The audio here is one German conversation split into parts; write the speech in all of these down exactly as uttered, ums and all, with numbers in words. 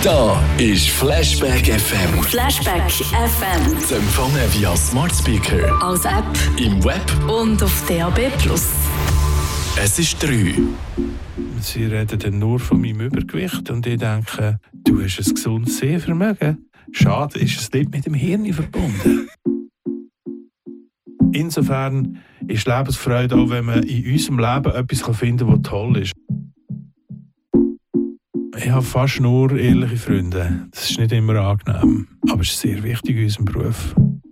Da ist Flashback F M. Flashback F M. Zu empfangen via Smart Speaker, als App im Web und auf D A B plus. Es ist drei. Sie reden dann nur von meinem Übergewicht und ich denke, du hast ein gesundes Sehvermögen. Schade, ist es nicht mit dem Hirn verbunden. Insofern ist Lebensfreude auch, wenn man in unserem Leben etwas finden kann, was toll ist. Ich habe fast nur ehrliche Freunde. Das ist nicht immer angenehm, aber es ist sehr wichtig in unserem Beruf.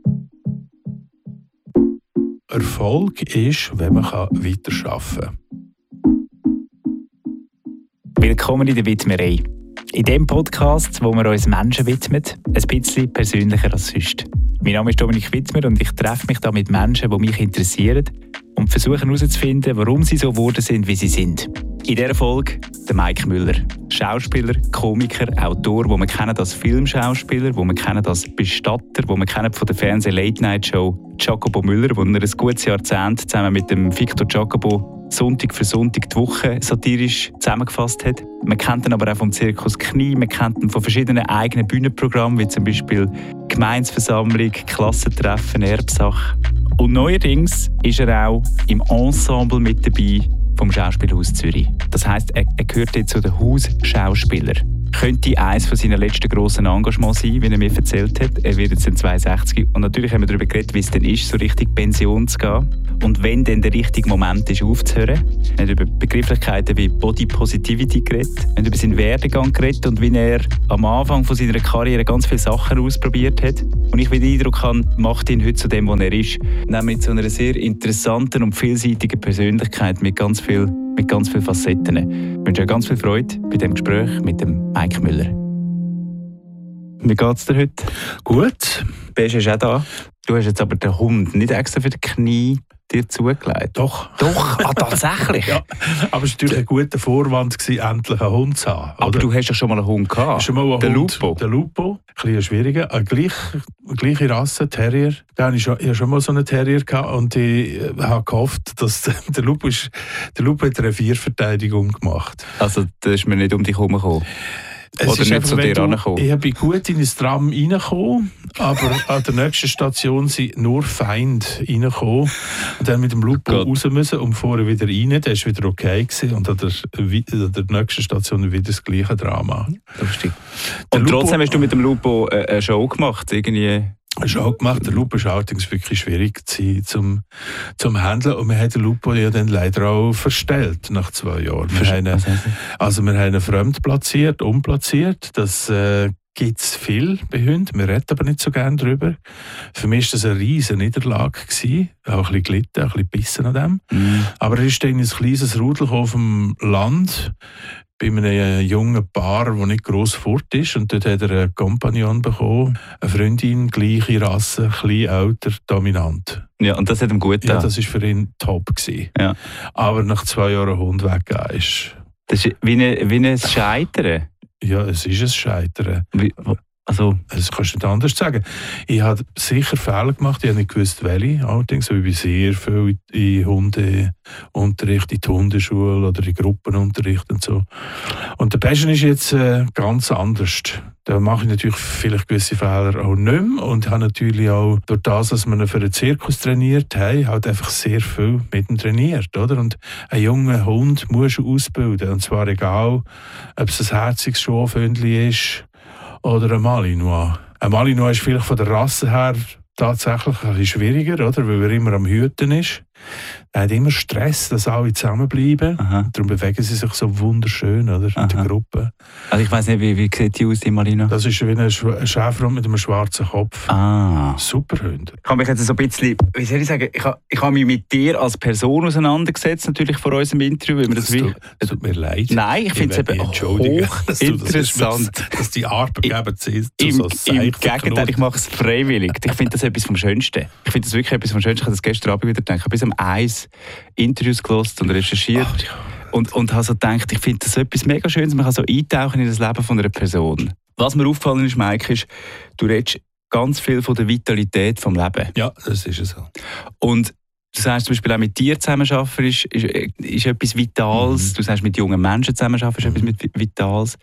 Erfolg ist, wenn man weiterarbeiten kann. Willkommen in der Widmerei. In diesem Podcast, wo wir uns Menschen widmen, ein bisschen persönlicher als sonst. Mein Name ist Dominik Wittmer und ich treffe mich da mit Menschen, die mich interessieren und versuche herauszufinden, warum sie so geworden sind, wie sie sind. In dieser Folge der Mike Müller. Schauspieler, Komiker, Autor, den wir kennen als Filmschauspieler, den wir kennen als Bestatter, den wir kennen von der Fernseh-Late-Night-Show Jacobo Müller, wo er ein gutes Jahrzehnt zusammen mit dem Victor Jacobo Sonntag für Sonntag die Woche satirisch zusammengefasst hat. Man kennt ihn aber auch vom Zirkus Knie, man kennt ihn von verschiedenen eigenen Bühnenprogrammen, wie zum Beispiel Gemeinsversammlung, Klassentreffen, Erbsach. Und neuerdings ist er auch im Ensemble mit dabei vom Schauspielhaus Zürich. Das heisst, er, er gehört jetzt zu den Hausschauspielern. Könnte eines von seinen letzten grossen Engagements sein, wie er mir erzählt hat. Er wird jetzt zweiundsechzig. Und natürlich haben wir darüber geredet, wie es denn ist, so richtig Pension zu gehen. Und wenn dann der richtige Moment ist, aufzuhören. Wir haben über Begrifflichkeiten wie Body Positivity geredet. Wir haben über seinen Werdegang geredet und wie er am Anfang von seiner Karriere ganz viele Sachen ausprobiert hat. Und ich den Eindruck habe, macht ihn heute zu dem, was er ist. Nämlich zu einer sehr interessanten und vielseitigen Persönlichkeit mit ganz viel mit ganz vielen Facetten. Ich wünsche euch ganz viel Freude bei dem Gespräch mit dem Mike Müller. Wie geht es dir heute? Gut. Bist du auch da? Du hast jetzt aber den Hund nicht extra für die Knie dir zugelegt. Doch. Doch? Ah, tatsächlich? Ja, aber es war natürlich ein guter Vorwand, endlich einen Hund zu haben. Aber oder? Du hast ja schon mal einen Hund gehabt. Schon mal einen den Hund. Lupo. Der Lupo. Ein bisschen schwieriger. Eine gleich, gleiche Rasse, Terrier. Da hatte ich schon, ich hatte schon mal so einen Terrier gehabt und ich habe gehofft, dass der Lupo, ist, der Lupo hat eine Revierverteidigung gemacht. Also da ist mir nicht um dich herumgekommen? Es Oder ist nicht einfach, zu dir du, rangekommen? ich bin gut in das Tram reingekommen, aber an der nächsten Station sind nur Feinde reingekommen. Und dann mit dem Lupo Gott. raus müssen und vorher wieder rein. Der war wieder okay gewesen. Und an der, an der nächsten Station wieder das gleiche Drama. Lustig. Der Und Lupo, trotzdem hast du mit dem Lupo eine Show gemacht? Irgendwie. Hast du auch gemacht. Der Lupo ist allerdings wirklich schwierig zum, zum Handeln. Und wir haben den Lupo ja dann leider auch verstellt nach zwei Jahren. Wir haben ihn, also wir haben ihn fremd platziert, umplatziert. Das äh, gibt es viel bei Hunden. Wir reden aber nicht so gerne darüber. Für mich war das eine riesige Niederlage gewesen. Auch ein bisschen gelitten, ein bisschen gebissen an dem. Mm. Aber er ist dann in ein kleines Rudel auf dem Land, bei einem jungen Paar, das nicht gross fort ist. Und dort hat er einen Kompagnon bekommen, eine Freundin, gleiche Rasse, klein, älter, dominant. Ja, und das hat ihm gut getan. Ja, das war für ihn top gewesen. Ja. Aber nach zwei Jahren Hund weggehen ist... Das ist wie ein, wie ein Scheitern. Ja, es ist ein Scheitern. Wie, also, Das kannst du nicht anders sagen. Ich habe sicher Fehler gemacht, ich habe nicht gewusst, welche. Allerdings habe ich sehr viel in Hundeunterricht, in die Hundeschule oder in Gruppenunterricht und so. Und der Passion ist jetzt äh, ganz anders. Da mache ich natürlich vielleicht gewisse Fehler auch nicht mehr und habe natürlich auch durch das, dass man ihn für einen Zirkus trainiert hat, halt einfach sehr viel mit ihm trainiert. Oder? Und einen jungen Hund muss du ausbilden. Und zwar egal, ob es ein herziges Schafhündchen ist oder ein Malinois. Ein Malinois ist vielleicht von der Rasse her tatsächlich ein bisschen schwieriger, oder? Weil er immer am Hüten ist. Er hat immer Stress, dass alle zusammenbleiben. Aha. Darum bewegen sie sich so wunderschön, oder? In der Gruppe. also ich weiss nicht, wie, wie sieht die aus, die Marina? Das ist wie ein Sch- ein Schäferhund mit einem schwarzen Kopf. Ah. Super Hund. Ich habe mich jetzt so ein bisschen, wie soll ich sagen, ich habe, ich habe mich mit dir als Person auseinandergesetzt, natürlich vor unserem Interview. Weil wir das Es wie, tut, es tut mir leid. Nein, ich finde es will eben mich entschuldigen, dass du das hochinteressant. ist, dass die Arbeitgeber sind. Im, So Im seicht Gegenteil, verknotet. ich mache es freiwillig. Ich finde das etwas vom Schönsten. Ich finde das wirklich etwas vom Schönsten. Ich habe das gestern Abend wieder gedacht. Ich habe bis um eins Interviews gehört und recherchiert. Ach, ja. Und, und habe so gedacht, ich finde das etwas mega Schönes. Man kann so eintauchen in das Leben von einer Person. Was mir aufgefallen ist, Mike, ist, du redest ganz viel von der Vitalität des Lebens. Ja, das ist es so. Und du sagst zum Beispiel auch mit dir zusammenarbeiten ist, ist, ist etwas Vitales. Mhm. Du sagst mit jungen Menschen zusammenarbeiten ist etwas mit Vitales.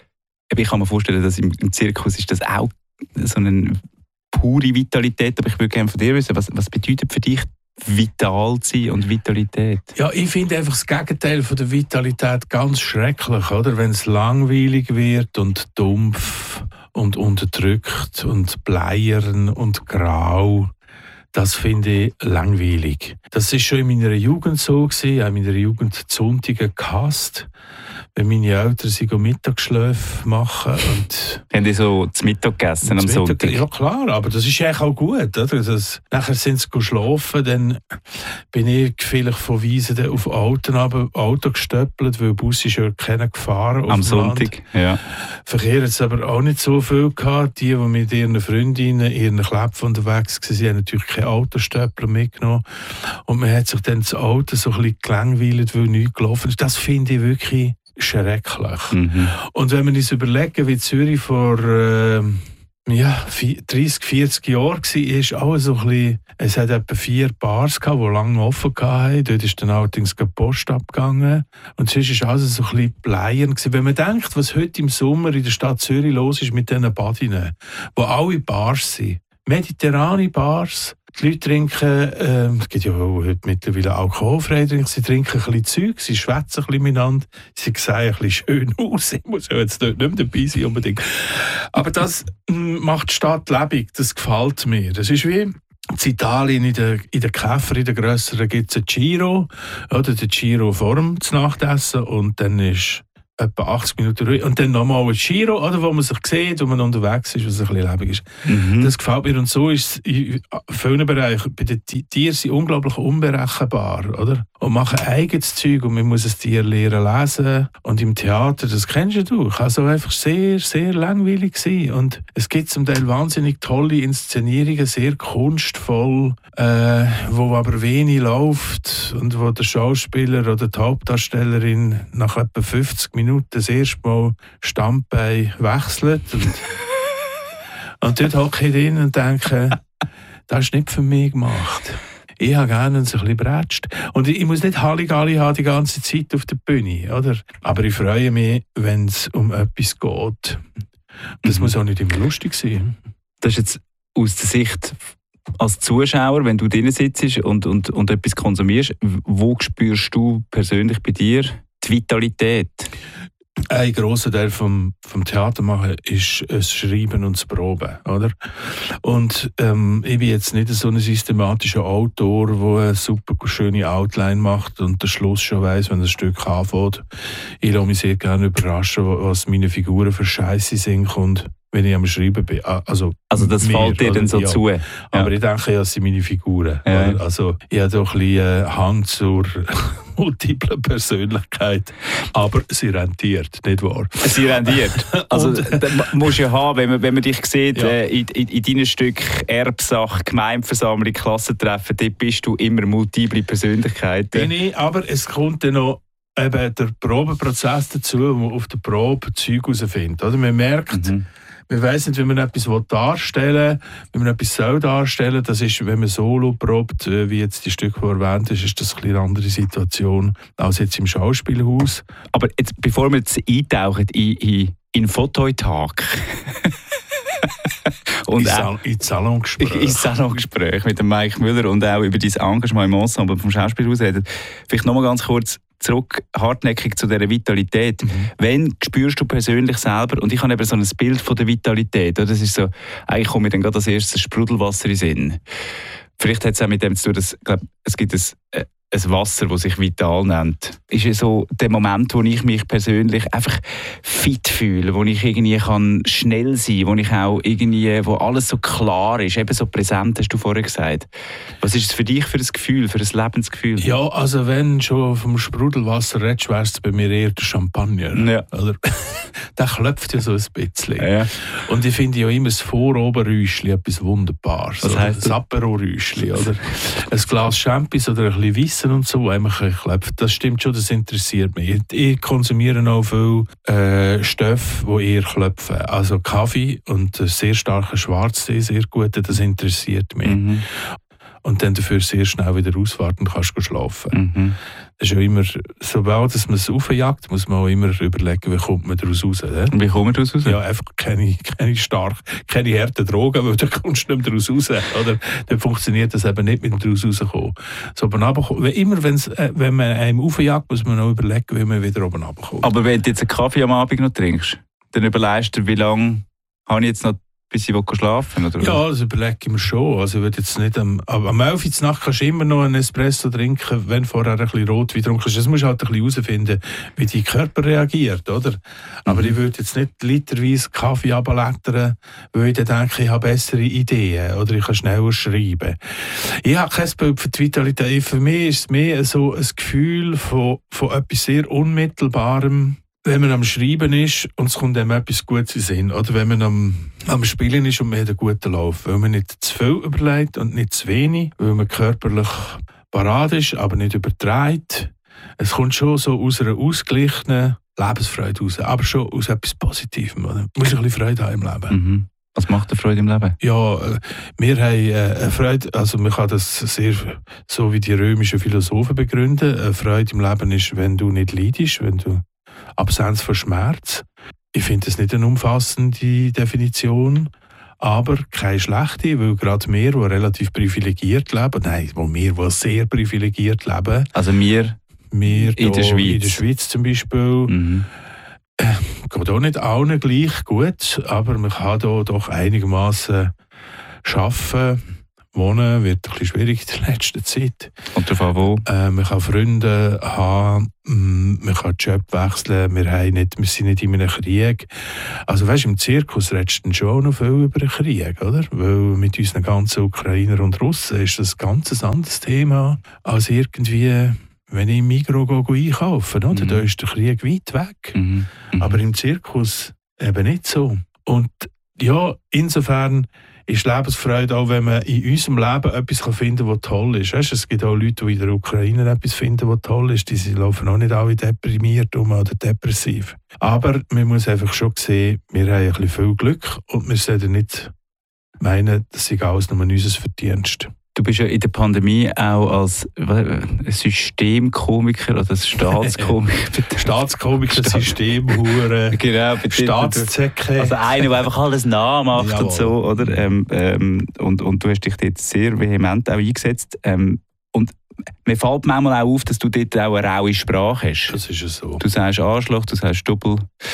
ich kann mir vorstellen, dass im, im Zirkus ist das auch so eine pure Vitalität, aber ich würde gerne von dir wissen, was, was bedeutet für dich vital sein und Vitalität? Ja, ich finde einfach das Gegenteil von der Vitalität ganz schrecklich, oder? Wenn es langweilig wird und dumpf und unterdrückt und bleiern und grau. Das finde ich langweilig. Das war schon in meiner Jugend so gewesen, auch in meiner Jugend die Sonntage gehasst, wenn meine Eltern sie Mittagsschläfe machen. Und haben die so zu Mittag gegessen am Mittag, Sonntag? Ja klar, aber das ist eigentlich auch gut. Oder? Das, nachher sind sie geschlafen, dann bin ich vielleicht von Wiesen auf Auto, Auto gestöppelt, weil der Bus ist ja keiner gefahren. Am Sonntag, ja. Verkehr hat es aber auch nicht so viel gehabt. Die, die mit ihren Freundinnen, ihren Kläpfen unterwegs waren, haben natürlich keine Autostöppler mitgenommen. Und man hat sich dann das Auto so ein bisschen gelangweilt, weil nichts gelaufen ist. Das finde ich wirklich schrecklich. Mhm. Und wenn wir uns überlegen, wie Zürich vor äh, ja, dreißig, vierzig Jahren war, ist auch so ein bisschen, es hat etwa vier Bars gehabt, die lange offen waren. Dort ist dann allerdings die Post abgegangen. Und sonst war alles so ein bisschen bleiern. Wenn man denkt, was heute im Sommer in der Stadt Zürich los ist mit diesen Badinen, wo alle Bars sind, mediterrane Bars. Die Leute trinken, ähm, es gibt ja heute mittlerweile alkoholfreie Trinken, sie trinken ein bisschen Zeug, sie schwätzen ein bisschen miteinander, sie sehen ein bisschen schön aus. Ich muss ja jetzt dort nicht mehr dabei sein unbedingt. Aber das macht die Stadt lebendig, das gefällt mir. Das ist wie in Italien, in den in der Käfer, in den grösseren, gibt es ein Giro, oder den Giro vor dem Nachtessen und dann ist etwa achtzig Minuten ruhig. Und dann nochmal ein Giro, oder, wo man sich sieht, wo man unterwegs ist, was ein bisschen lebendig ist. Mhm. Das gefällt mir. Und so ist es in vielen Bereichen. Bei den Tieren sind unglaublich unberechenbar, oder? Und machen eigenes Zeug und man muss ein Tier lernen lesen. Und im Theater, das kennst ja du, kann so einfach sehr, sehr langweilig sein. Und es gibt zum Teil wahnsinnig tolle Inszenierungen, sehr kunstvoll, äh, wo aber wenig läuft und wo der Schauspieler oder die Hauptdarstellerin nach etwa fünfzig Minuten das erste Mal Standbein wechselt. Und, und dort hocke ich drin und denke, das ist nicht für mich gemacht. Ich habe gerne ein bisschen bretscht. Und ich muss nicht Halligalli haben die ganze Zeit auf der Bühne, oder? Aber ich freue mich, wenn es um etwas geht. Das mhm. muss auch nicht immer lustig sein. Das ist jetzt aus der Sicht als Zuschauer, wenn du drin sitzt und, und, und etwas konsumierst, wo spürst du persönlich bei dir die Vitalität? Ein grosser Teil vom, vom Theater machen ist das Schreiben und das Proben, oder? Und ähm, ich bin jetzt nicht so ein systematischer Autor, der eine super schöne Outline macht und den Schluss schon weiss, wenn das Stück anfängt. Ich lasse mich sehr gerne überraschen, was meine Figuren für Scheisse sind und wenn ich am Schreiben bin. Also, also das mir, fällt dir dann so ja. zu? Ja. Aber ich denke, das sind meine Figuren. Ja. Also ich habe doch ein bisschen Hang zur multiplen Persönlichkeit. Aber sie rentiert, nicht wahr? Sie rentiert. Also das musst du ja haben, wenn man, wenn man dich sieht, ja. äh, in, in, in deinem Stück Erbsache, Gemeindeversammlung, Klassentreffen, dort bist du immer multiple Persönlichkeit. Bin ich, aber es kommt dann noch eben der Probenprozess dazu, wo man auf der Probe Zeug herausfindet. Also man merkt, mhm. man weiss nicht, wie man etwas darstellen will, wie man etwas soll darstellen. Das ist, wenn man solo probt, wie jetzt die Stücke, die erwähnt ist, ist das eine andere Situation als jetzt im Schauspielhaus. Aber jetzt, bevor wir jetzt eintauchen in, in, in Fototag und ins Salongespräch. Ins Salongespräch mit dem Mike Müller und auch über dein Engagement im Ensemble vom Schauspielhaus reden. Vielleicht noch mal ganz kurz zurück, hartnäckig zu dieser Vitalität. Mhm. Wann spürst du persönlich selber, und ich habe eben so ein Bild von der Vitalität, oder? Das ist so, eigentlich kommt mir dann gerade als erstes Sprudelwasser in den Sinn. Vielleicht hat es auch mit dem zu tun, dass, ich glaube, es gibt ein, äh, ein Wasser, das sich vital nennt. Ist ja so der Moment, wo ich mich persönlich einfach fit fühle, wo ich irgendwie kann schnell sein kann, wo ich auch irgendwie, wo alles so klar ist, eben so präsent, hast du vorher gesagt. Was ist es für dich für ein Gefühl, für ein Lebensgefühl? Ja, also wenn du schon vom Sprudelwasser redest, wäre es bei mir eher der Champagner. Ja. Oder? Der klopft ja so ein bisschen. Ja. Und ich finde ja immer das Vorobenräuschchen etwas Wunderbares. Was heisst das? Apero-Räuschchen, oder? Ein Glas Champis oder ein bisschen Weiss und so, einfach klopft. Das stimmt schon, das interessiert mich. Ich konsumiere auch viel äh, Stoffe, die eher klopfen. Also Kaffee und sehr starker Schwarztee, sehr gut, das interessiert mich. Mhm. Und dann dafür sehr schnell wieder auswarten und kannst schlafen. Mhm. ist ja immer, sobald man es aufjagt, muss man auch immer überlegen, wie kommt man daraus raus. Ne? Wie kommt man daraus raus? Ja, einfach keine, keine stark, keine harten Drogen, weil dann kommst du nicht mehr daraus raus. Oder? Dann funktioniert das eben nicht mit dem daraus rauskommen. So oben runterkommen. Immer wenn's, äh, wenn man einem aufjagt, muss man auch überlegen, wie man wieder oben runterkommt. Aber wenn du jetzt einen Kaffee am Abend noch trinkst, dann überlegst du, wie lange habe ich jetzt noch, bis ich schlafen will? Ja, das überlege ich mir schon. Also ich jetzt nicht am, am elf Uhr Nacht kannst du immer noch einen Espresso trinken, wenn vorher ein bisschen Rotwein getrunken hast. Das musst du halt ein bisschen herausfinden, wie dein Körper reagiert, oder? Aber mhm. ich würde jetzt nicht literweise Kaffee runterlettern, weil ich dann denke, ich habe bessere Ideen oder ich kann schneller schreiben. Ich habe kein Bild für die Vitalität. Für mich ist es mehr so ein Gefühl von, von etwas sehr Unmittelbarem, wenn man am Schreiben ist und es kommt einem etwas Gutes in den Sinn. Oder wenn man am, am Spielen ist und man hat einen guten Lauf. Weil man nicht zu viel überlegt und nicht zu wenig. Weil man körperlich parat ist, aber nicht übertreibt. Es kommt schon so aus einer ausgeglichenen Lebensfreude raus. Aber schon aus etwas Positivem. Oder? Man muss ein bisschen Freude haben im Leben. Mhm. Was macht eine Freude im Leben? Ja, wir haben eine Freude, also man kann das sehr, so wie die römischen Philosophen begründen. Eine Freude im Leben ist, wenn du nicht leidest, wenn du Absenz von Schmerz. Ich finde das nicht eine umfassende Definition, aber keine schlechte, weil gerade wir, die relativ privilegiert leben, nein, wo wir, die sehr privilegiert leben. Also wir, wir in der Schweiz. In der Schweiz zum Beispiel. Mhm. Äh, geht auch nicht allen gleich gut, aber man kann hier doch einigermaßen arbeiten. Wohnen wird ein bisschen schwierig in der letzten Zeit. Und davon wo? Äh, man kann Freunde haben, man kann Job wechseln, wir, haben nicht, wir sind nicht in einem Krieg. Also weißt, im Zirkus redest du schon noch viel über den Krieg, oder? Weil mit unseren ganzen Ukrainer und Russen ist das ein ganz anderes Thema als irgendwie, wenn ich im Migros gehe, einkaufen, oder? Mhm. Da ist der Krieg weit weg. Mhm. Mhm. Aber im Zirkus eben nicht so. Und ja, insofern ist Lebensfreude auch, wenn man in unserem Leben etwas finden kann, was toll ist. Weißt, es gibt auch Leute, die in der Ukraine etwas finden, was toll ist. Die laufen auch nicht alle deprimiert um oder depressiv. Aber man muss einfach schon sehen, wir haben ein bisschen viel Glück und wir sollten nicht meinen, das sei alles nur unser Verdienst. Du bist ja in der Pandemie auch als Systemkomiker oder Staatskomiker. Staatskomiker, Systemhure, genau, Staatszecke. Also einer, der einfach alles nachmacht. Jawohl. Und so, oder? Ähm, ähm, und, und du hast dich dort sehr vehement auch eingesetzt. Ähm, und mir fällt manchmal auch auf, dass du dort auch eine raue Sprache hast. Das ist ja so. Du sagst Arschloch, du sagst Doppel.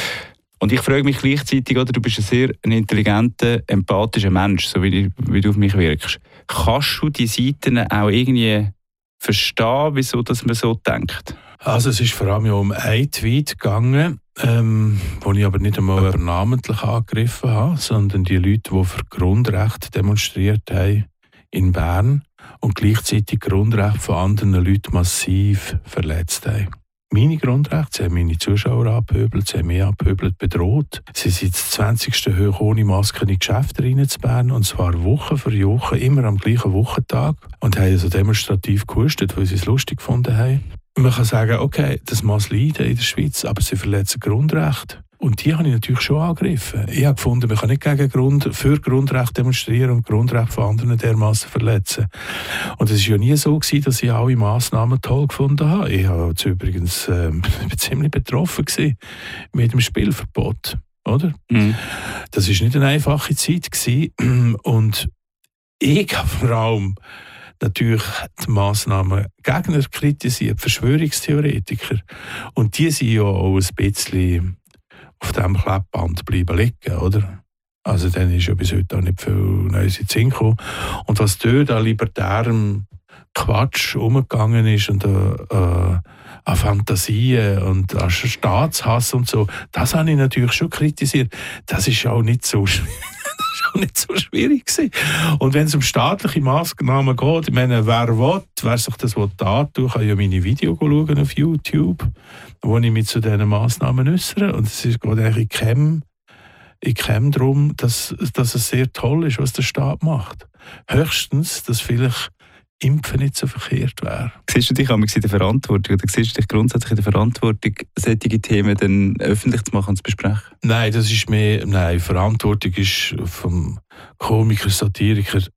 Und ich frage mich gleichzeitig, oder, du bist ein sehr ein intelligenter, empathischer Mensch, so wie, wie du auf mich wirkst. Kannst du die Seiten auch irgendwie verstehen, wieso dass man so denkt? Also es ist vor allem ja um einen Tweet gegangen, ähm, wo ich aber nicht einmal namentlich angegriffen habe, sondern die Leute, die für Grundrechte demonstriert haben in Bern und gleichzeitig Grundrechte von anderen Leuten massiv verletzt haben. Meine Grundrechte, sie haben meine Zuschauer abgehöbelt, sie haben mich abgehöbelt, bedroht. Sie sind das zwanzigste hoch ohne Maske in die Geschäfte rein zu Bern, und zwar Woche für Woche, immer am gleichen Wochentag. Und haben also demonstrativ gehustet, weil sie es lustig gefunden haben. Man kann sagen, okay, das muss leiden in der Schweiz, aber sie verletzen Grundrechte. Und die habe ich natürlich schon angegriffen. Ich habe gefunden, man kann nicht gegen Grund, für Grundrechte demonstrieren und Grundrechte von anderen dermassen verletzen. Und es war ja nie so gewesen, dass ich alle Massnahmen toll gefunden habe. Ich war jetzt übrigens äh, ziemlich betroffen gewesen mit dem Spielverbot. Oder? Mhm. Das war nicht eine einfache Zeit gewesen. Und ich habe vor allem natürlich die Massnahmen Gegner kritisiert, Verschwörungstheoretiker. Und die sind ja auch ein bisschen auf diesem Klebband bleiben liegen, oder? Also dann ist ja bis heute auch nicht viel Neues in den Sinn gekommen. Und was dort an libertärem Quatsch umgegangen ist und äh, an Fantasien und an Staatshass und so, das habe ich natürlich schon kritisiert. Das ist auch nicht so schwierig. nicht so schwierig gewesen. Und wenn es um staatliche Maßnahmen geht, ich meine, wer will, wer sich das antun, kann ja meine Videos schauen auf YouTube, wo ich mich zu diesen Massnahmen äußere. Und es geht eigentlich in keinem, in keinem darum, dass, dass es sehr toll ist, was der Staat macht. Höchstens, dass vielleicht Impfen nicht so verkehrt wäre. Siehst du dich in der Verantwortung oder siehst du dich grundsätzlich in der Verantwortung, solche Themen dann öffentlich zu machen und zu besprechen? Nein, das ist mehr, nein, Verantwortung ist vom Komiker, Satiriker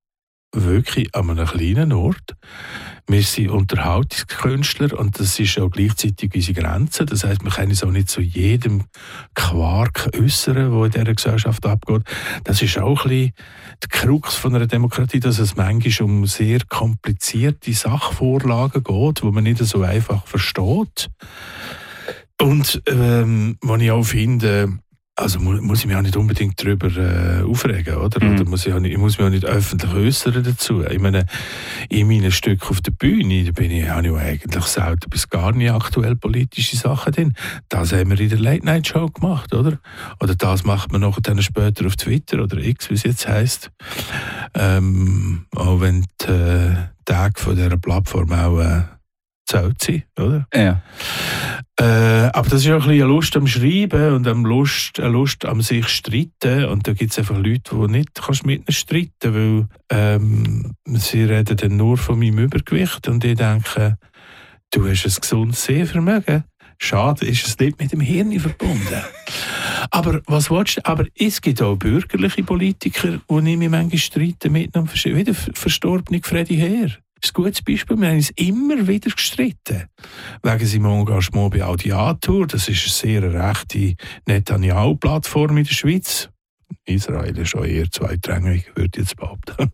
wirklich an einem kleinen Ort. Wir sind Unterhaltungskünstler und das ist auch gleichzeitig unsere Grenze. Das heisst, wir können uns auch nicht zu jedem Quark äußern, der in dieser Gesellschaft abgeht. Das ist auch ein bisschen der Krux von einer Demokratie, dass es manchmal um sehr komplizierte Sachvorlagen geht, die man nicht so einfach versteht. Und ähm, was ich auch finde, also muss ich mich auch nicht unbedingt darüber äh, aufregen, oder? Mhm. Oder muss ich, auch nicht, ich muss mich auch nicht öffentlich äußern dazu. Ich meine, in meinen Stücken auf der Bühne, da bin ich, habe ich eigentlich selten bis gar nicht aktuell politische Sachen drin. Das haben wir in der Late-Night-Show gemacht, oder? Oder das macht man nachher dann später auf Twitter oder X, wie es jetzt heisst. Ähm, auch wenn die äh, Tage von dieser Plattform auch äh, zählt sind, oder? Ja. Äh, aber das ist auch ein bisschen eine Lust am Schreiben und eine Lust, eine Lust am sich streiten. Und da gibt es einfach Leute, die nicht kannst mit ihnen streiten, weil ähm, sie reden dann nur von meinem Übergewicht und ich denke, du hast ein gesundes Sehvermögen. Schade, ist es nicht mit dem Hirn verbunden. Aber was willst du? Aber es gibt auch bürgerliche Politiker, die ich mich manchmal streiten mit einem, wie der verstorbene Freddy Heer. Das ist ein gutes Beispiel. Wir haben uns immer wieder gestritten. Wegen seinem Engagement bei Audiatur. Das ist eine sehr rechte Netanyahu-Plattform in der Schweiz. Israel ist auch eher zweitrangig, würde ich jetzt behaupten.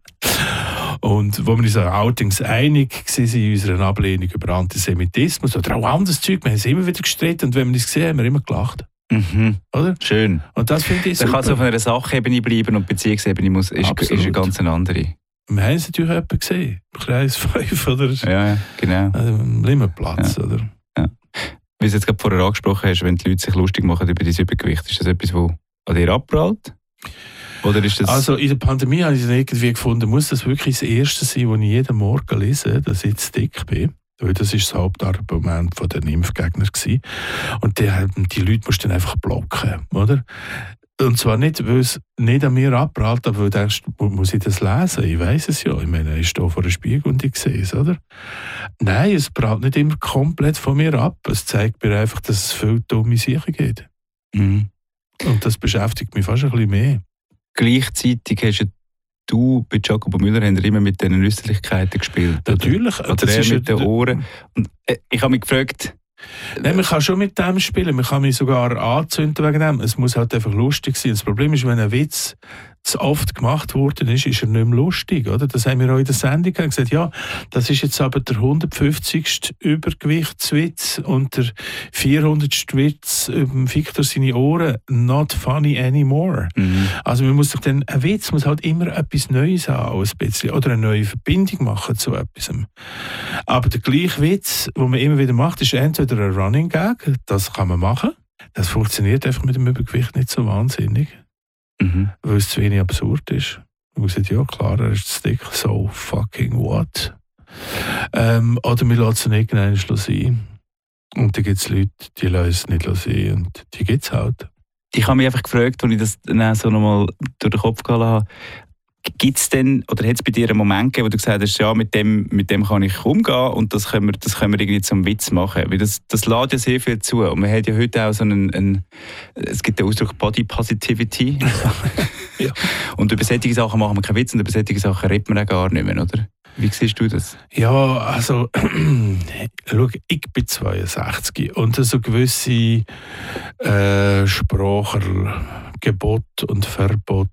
Und wo wir uns allerdings einig waren in unserer Ablehnung über Antisemitismus oder auch anderes Zeug, wir haben uns immer wieder gestritten und wenn wir uns gesehen haben, haben wir immer gelacht. Mhm. Oder? Schön. Und das finde ich Dann super. kann es auf einer Sachebene bleiben und die Beziehungsebene muss, ist, ist eine ganz andere. Wir haben es natürlich jemanden gesehen. Kreis fünf oder Ja, ja, genau. am Limmerplatz. Ja. Oder? Ja. Wie du jetzt gerade vorher angesprochen hast, wenn die Leute sich lustig machen über dein Übergewicht, ist das etwas, das an dir abprallt? Oder ist das... Also in der Pandemie habe ich dann irgendwie gefunden, muss das wirklich das Erste sein, was ich jeden Morgen lese, dass ich zu dick bin. Weil das war das Hauptargument der Impfgegner. Und die, die Leute musst du dann einfach blocken, oder? Und zwar nicht, weil es nicht an mir abprallt, aber weil du denkst, muss ich das lesen? Ich weiss es ja. Ich meine, ich stehe vor einem Spiegel und ich sehe es, oder? Nein, es prallt nicht immer komplett von mir ab. Es zeigt mir einfach, dass es viel dumme Sachen gibt. Mhm. Und das beschäftigt mich fast ein bisschen mehr. Gleichzeitig hast ja du bei Jacobo Müller haben immer mit diesen Äußerlichkeiten gespielt. Natürlich. Oder, oder das er ist mit ja, den Ohren. Und, äh, ich habe mich gefragt... Nein, man kann schon mit dem spielen, man kann mich sogar anzünden wegen dem. Es muss halt einfach lustig sein. Das Problem ist, wenn ein Witz zu oft gemacht worden ist, ist er nicht mehr lustig. Oder? Das haben wir auch in der Sendung gesagt. Ja, das ist jetzt aber der hundertfünfzigste Übergewichtswitz und der vierhundertste Witz über Victor seine Ohren. Not funny anymore. Mhm. Also man muss doch dann, ein Witz muss halt immer etwas Neues haben, ein bisschen, oder eine neue Verbindung machen zu etwas. Aber der gleiche Witz, den man immer wieder macht, ist entweder ein Running Gag, das kann man machen. Das funktioniert einfach mit dem Übergewicht nicht so wahnsinnig. Mhm. Weil es zu wenig absurd ist. Man sagt, ja klar, er ist dick, so fucking what? Ähm, oder wir lassen es nicht genau sein. Und dann gibt es Leute, die lassen es nicht sein und die gibt es halt. Ich habe mich einfach gefragt, als ich das dann so nochmal durch den Kopf gehalten habe, gibt es denn, oder hat es bei dir einen Moment gegeben, wo du gesagt hast, ja, mit dem, mit dem kann ich umgehen und das können wir, das können wir irgendwie zum Witz machen? Weil das, das lädt ja sehr viel zu. Und man hat ja heute auch so einen, einen es gibt den Ausdruck Body Positivity. Ja. Und über solche Sachen machen wir keinen Witz und über solche Sachen redet man auch gar nicht mehr, oder? Wie siehst du das? Ja, also, schau, ich bin zweiundsechzig und so gewisse äh, Spracher, Gebot und Verbot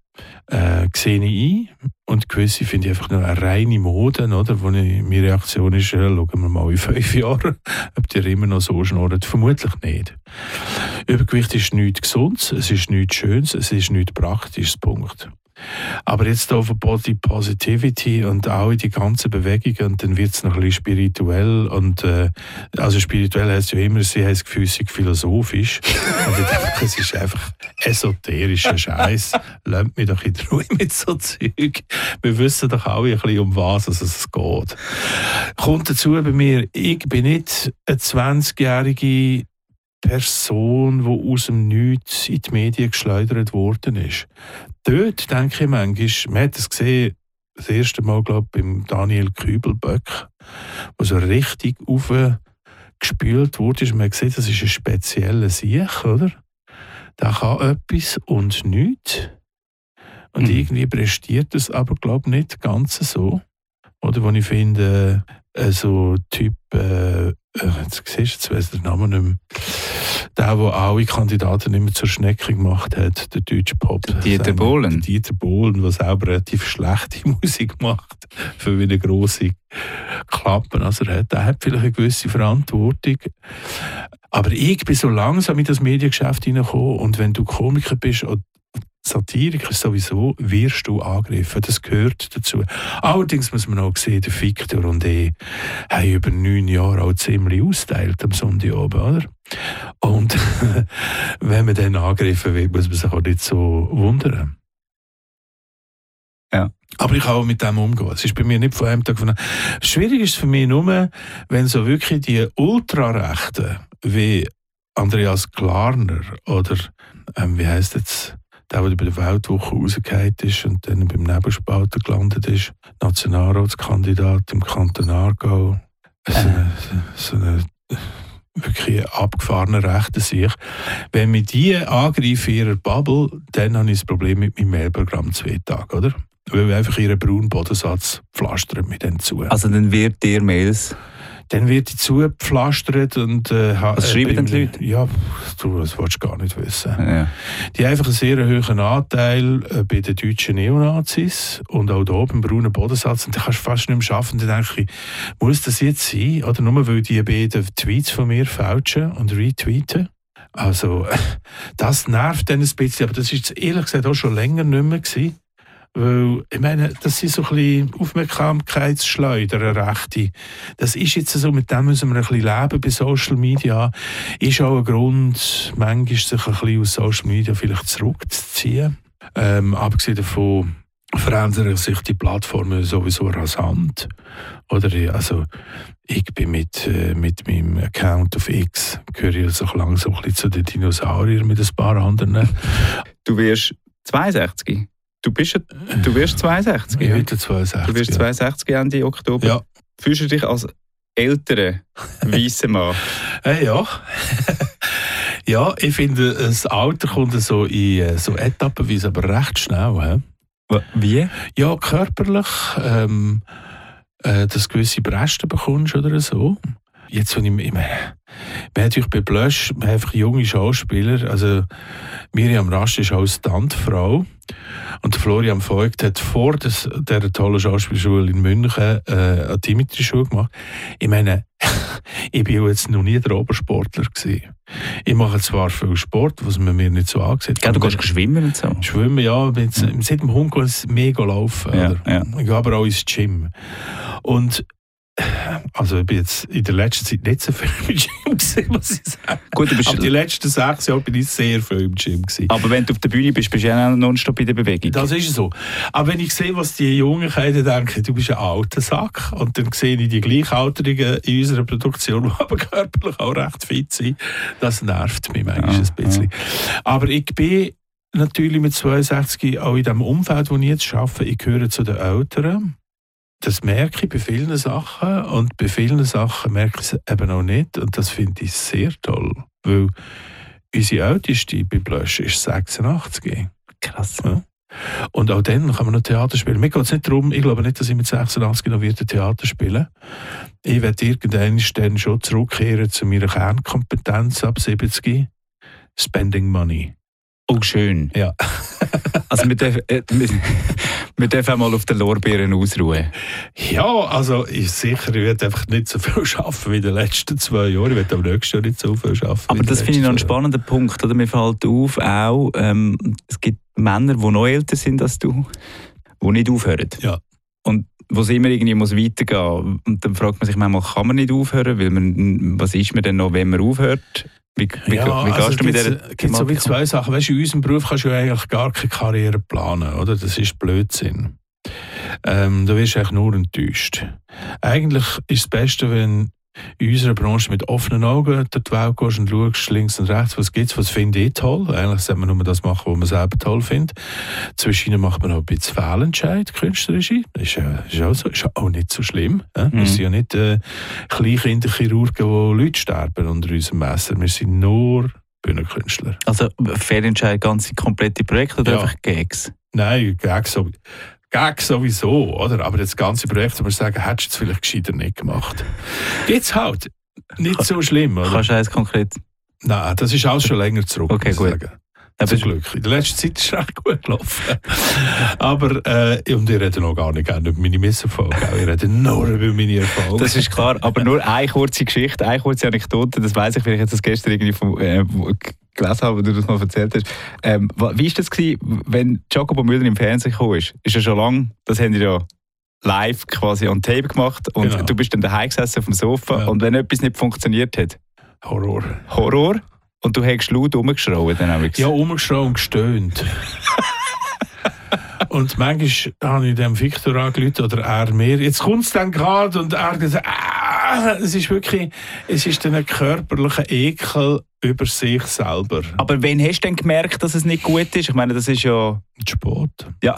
äh, sehe ich ein. Und gewisse finde ich einfach nur eine reine Mode, oder? Wo ich, meine Reaktion ist, ja, schauen wir mal in fünf Jahren, ob die immer noch so schnurren. Vermutlich nicht. Übergewicht ist nichts Gesundes, es ist nichts Schönes, es ist nichts Praktisches, Punkt. Aber jetzt hier von Body Positivity und auch in die ganzen Bewegungen und dann wird es noch ein bisschen spirituell und äh, also spirituell heisst ja immer, sie heisst gefühlsig philosophisch und ich denke, es ist einfach esoterischer Scheiß. Lasst mich doch in Ruhe mit so Zeug. Wir wissen doch alle ein bisschen, um was es geht. Kommt dazu bei mir, ich bin nicht eine zwanzigjährige Person, die aus dem Nichts in die Medien geschleudert worden ist. Dort denke ich manchmal, man hat es gesehen, das erste Mal, glaube ich, beim Daniel Kübelböck, wo so richtig aufgespült wurde. Man hat gesehen, das ist ein spezieller Sieg, oder? Der kann etwas und nichts. Und Mhm. irgendwie prestiert das aber, glaube ich, nicht ganz so. Oder wo ich finde, äh, so Typ, äh, jetzt siehst du, jetzt weiss ich den Namen nicht mehr, der, der alle Kandidaten immer zur Schnecke gemacht hat, der deutsche Pop. Dieter Bohlen. Der Dieter Bohlen, der selber relativ schlechte Musik macht, für wie eine grosse Klappe. Also er hat, der hat vielleicht eine gewisse Verantwortung. Aber ich bin so langsam in das Mediengeschäft hineingekommen und wenn du Komiker bist und Satiriker sowieso, wirst du angegriffen. Das gehört dazu. Allerdings muss man auch sehen, der Victor und ich haben über neun Jahre auch ziemlich austeilt am Sonntag oben, oder? Und wenn man dann angegriffen wird, muss man sich auch nicht so wundern. Ja. Aber ich kann auch mit dem umgehen. Es ist bei mir nicht von einem Tag von einem. Schwierig ist es für mich nur, wenn so wirklich die Ultrarechten wie Andreas Glarner oder ähm, wie heisst jetzt der, der bei der Weltwoche rausgefallen ist und dann beim Nebelspalter gelandet ist, Nationalratskandidat im Kanton Aargau, so eine, so eine wirklich abgefahrene Rechte sich. Wenn wir die angreifen in ihrer Bubble, dann habe ich das Problem mit meinem Mailprogramm zwei Tage, oder? Weil wir einfach ihren braunen Bodensatz pflastern mit denen zu. Also dann wird dir Mails... Dann wird die zugepflastert und... Äh, Was schreiben denn die Leute? Ja, du, das willst du gar nicht wissen. Ja. Die haben einfach einen sehr hohen Anteil äh, bei den deutschen Neonazis und auch hier beim braunen Bodensatz. Und da kannst du fast nicht mehr schaffen. Dann denke ich, muss das jetzt sein? Oder nur, weil die beiden Tweets von mir fälschen und retweeten? Also, das nervt dann ein bisschen. Aber das war ehrlich gesagt auch schon länger nicht mehr gewesen. Weil, ich meine, das sind so ein bisschen Aufmerksamkeitsschleuder, Rechte. Das ist jetzt so, mit dem müssen wir ein bisschen leben bei Social Media. Ist auch ein Grund, manchmal sich ein bisschen aus Social Media vielleicht zurückzuziehen. Ähm, abgesehen davon verändern sich die Plattformen sowieso rasant. Oder, also, ich bin mit, äh, mit meinem Account auf X, gehöre ich also langsam ein bisschen zu den Dinosauriern mit ein paar anderen. Du wirst zweiundsechzig. Du, bist, du wirst zweiundsechzig. Ich Ja? werde zweiundsechzig. Du wirst zweiundsechzig Ende Oktober. Ja. Fühlst du dich als älterer weißer Mann? Äh, ja. Ja, ich finde, das Alter kommt so in so etappenweise, aber recht schnell. He? Wie? Ja, körperlich, ähm, äh, dass du gewisse Bresten bekommst oder so. Jetzt, wenn ich, ich meine, wir haben natürlich bei Blush, wir haben einfach junge Schauspieler, also Miriam Rasch ist auch Stuntfrau und Florian Voigt hat vor des, dieser tollen Schauspielschule in München äh, eine Dimitri-Schule gemacht. Ich meine, ich war jetzt noch nie der Obersportler gewesen. Ich mache zwar viel Sport, was man mir nicht so angesehen hat. Ja, du gehst schwimmen und so? Schwimmen, ja. Mit, seit dem Hund geht es mega laufen. Ja, oder? ja. Ich gehe aber auch ins Gym. Und also ich bin jetzt in der letzten Zeit nicht so viel im Gym gewesen, muss ich sagen. Gut, du bist aber die letzten sechs Jahre bin ich sehr viel im Gym gewesen. Aber wenn du auf der Bühne bist, bist du ja auch nonstop in der Bewegung. Das ist so. Aber wenn ich sehe, was die Jungen können, dann denke ich, du bist ein alter Sack. Und dann sehe ich die Gleichaltrigen in unserer Produktion, die aber körperlich auch recht fit sind. Das nervt mich manchmal Ja, ein bisschen. Ja. Aber ich bin natürlich mit zweiundsechzig auch in dem Umfeld, wo ich jetzt arbeite, ich gehöre zu den Älteren. Das merke ich bei vielen Sachen und bei vielen Sachen merke ich es eben auch nicht und das finde ich sehr toll, weil unsere Älteste bei Blush ist sechsundachtzig. Krass. Ja. Und auch dann kann man noch Theater spielen. Mir geht es nicht darum, ich glaube nicht, dass ich mit sechsundachtzig noch wieder Theater spielen. Ich werde irgendwann dann schon zurückkehren zu meiner Kernkompetenz ab siebzig. Spending Money. Oh, schön. Ja. Also wir dürfen, äh, wir, wir dürfen auch mal auf den Lorbeeren ausruhen. Ja, also ich sicher, ich werde einfach nicht so viel arbeiten wie in den letzten zwei Jahren. Ich werde am nächsten Jahr nicht so viel arbeiten. Aber das finde ich noch einen spannenden Punkt. Oder? Mir fällt auf, auch, ähm, es gibt Männer, die noch älter sind als du, die nicht aufhören. Ja. Und wo es immer irgendwie muss weitergehen. Und dann fragt man sich manchmal, kann man nicht aufhören? Weil man, was ist man denn noch, wenn man aufhört? Wie, wie, ja, wie gehst also du mit dieser Es gibt so wie zwei Sachen. Weißt, in unserem Beruf kannst du ja eigentlich gar keine Karriere planen, oder? Das ist Blödsinn. Ähm, da wirst du eigentlich nur enttäuscht. Eigentlich ist das Beste, wenn in unserer Branche mit offenen Augen durch die Welt gehst und schaust links und rechts, was gibt es, was finde ich toll. Eigentlich sollte man nur das machen, was man selber toll findet. Zwischen macht man auch ein bisschen Fehlentscheid, künstlerische. Das ist, äh, ist, auch so, ist auch nicht so schlimm. Äh? Mhm. Wir sind ja nicht äh, Kleinkinderchirurgen, die Leute sterben unter unserem Messer. Wir sind nur Bühnenkünstler. Also Fehlentscheid, ganze komplette Projekte oder Ja. einfach Gags? Nein, Gag, so, Gag sowieso, oder? Aber das ganze Projekt, wo wir sagen, hättest du es vielleicht gescheiter nicht gemacht. Geht's halt. Nicht so schlimm, oder? Kannst du eins konkret? Nein, das ist alles schon länger zurück. Okay, gut. Sagen. Zum Glück. In der letzten Zeit ist es recht gut gelaufen. Aber, äh, und ich rede noch gar nicht gerne über meine Misserfolge. Ich rede nur über meine Erfolge. Das ist klar, aber nur eine kurze Geschichte, eine kurze Anekdote, das weiss ich, weil ich jetzt das gestern irgendwie vom, äh, gelesen habe, wo du das mal erzählt hast. Ähm, wie war das gewesen, wenn Jacobo Müller im Fernsehen gekommen ist? Ist ja schon lange, das haben wir ja live quasi on tape gemacht und genau. Du bist dann daheim gesessen auf dem Sofa ja. Und wenn etwas nicht funktioniert hat? Horror. Horror? Und du hast laut rumgeschrien dann auch. Ja, rumgeschrien und gestöhnt. Und manchmal habe ich dem Victor angerufen oder er mir. Jetzt kommt es dann gerade und er gesagt, ah, es ist wirklich, es ist dann ein körperlicher Ekel über sich selber. Aber wann hast du denn gemerkt, dass es nicht gut ist? Ich meine, das ist ja... Sport. Ja,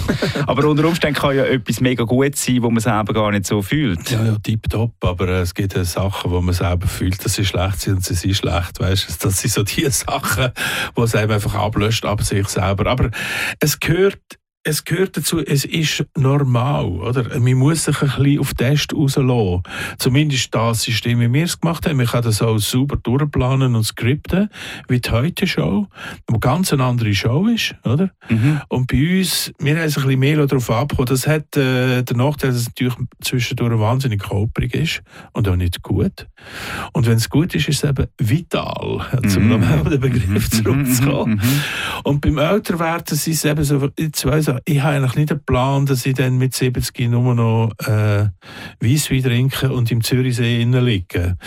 aber unter Umständen kann ja etwas mega gut sein, wo man selber gar nicht so fühlt. Ja, ja, tipptopp, aber äh, es gibt ja Sachen, wo man selber fühlt, dass sie schlecht sind und sie sind schlecht, weißt du? Das sind so die Sachen, die es einem einfach ablöscht ab sich selber. Aber es gehört... Es gehört dazu, es ist normal, oder? Man muss sich ein bisschen auf Test rauslassen. Zumindest das System, wie wir es gemacht haben. Man kann das auch super durchplanen und skripten, wie die Heute-Show, die eine ganz andere Show ist, oder? Mhm. Und bei uns, wir haben es ein bisschen mehr darauf abgekommen. Das hat äh, den Nachteil, dass es natürlich zwischendurch wahnsinnig holprig ist und auch nicht gut. Und wenn es gut ist, ist es eben vital, um mhm. nochmal auf den Begriff zurückzukommen. Mhm. Und beim Älterwerden ist es eben so, ich weiss, ich habe eigentlich nicht einen Plan, dass ich dann mit siebzig nur noch äh, Weisswein trinke und im Zürichsee innen liege.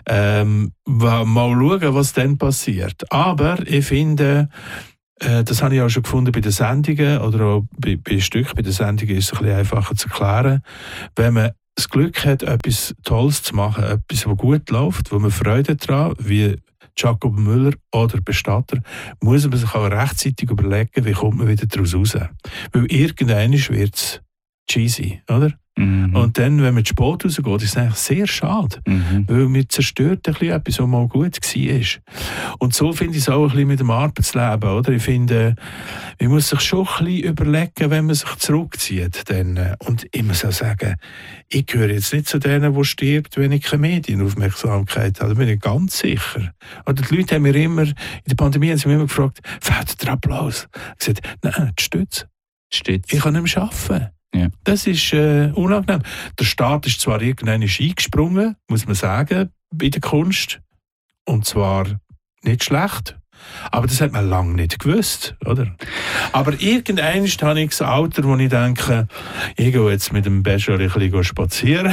Ähm, mal schauen, was dann passiert. Aber ich finde, äh, das habe ich auch schon gefunden bei den Sendungen oder auch bei, bei Stück bei den Sendungen ist es ein bisschen einfacher zu erklären, wenn man das Glück hat, etwas Tolles zu machen, etwas, was gut läuft, wo man Freude daran, wie Jacobo Müller oder Bestatter, muss man sich auch rechtzeitig überlegen, wie kommt man wieder daraus raus. Weil irgendwann wird es cheesy, oder? Mhm. Und dann, wenn man zu spät rausgeht, ist es eigentlich sehr schade. Mhm. Weil man zerstört ein bisschen etwas, was mal gut war. Und so finde ich es auch ein bisschen mit dem Arbeitsleben, oder? Ich finde, man muss sich schon ein bisschen überlegen, wenn man sich zurückzieht. Dann. Und ich muss auch sagen, ich gehöre jetzt nicht zu denen, die stirbt, wenn ich keine Medienaufmerksamkeit habe. Da bin ich ganz sicher. Oder die Leute haben mir immer, in der Pandemie haben sie mich immer gefragt, fehlt der Applaus? Ich habe gesagt, nein, die Stütze. Stütze. Ich kann nicht mehr arbeiten. Ja. Das ist äh, unangenehm. Der Staat ist zwar irgendwann eingesprungen, muss man sagen, bei der Kunst. Und zwar nicht schlecht. Aber das hat man lange nicht gewusst, oder? Aber irgendwann habe ich das Alter, wo ich denke, ich gehe jetzt mit dem Bachelor ein bisschen spazieren.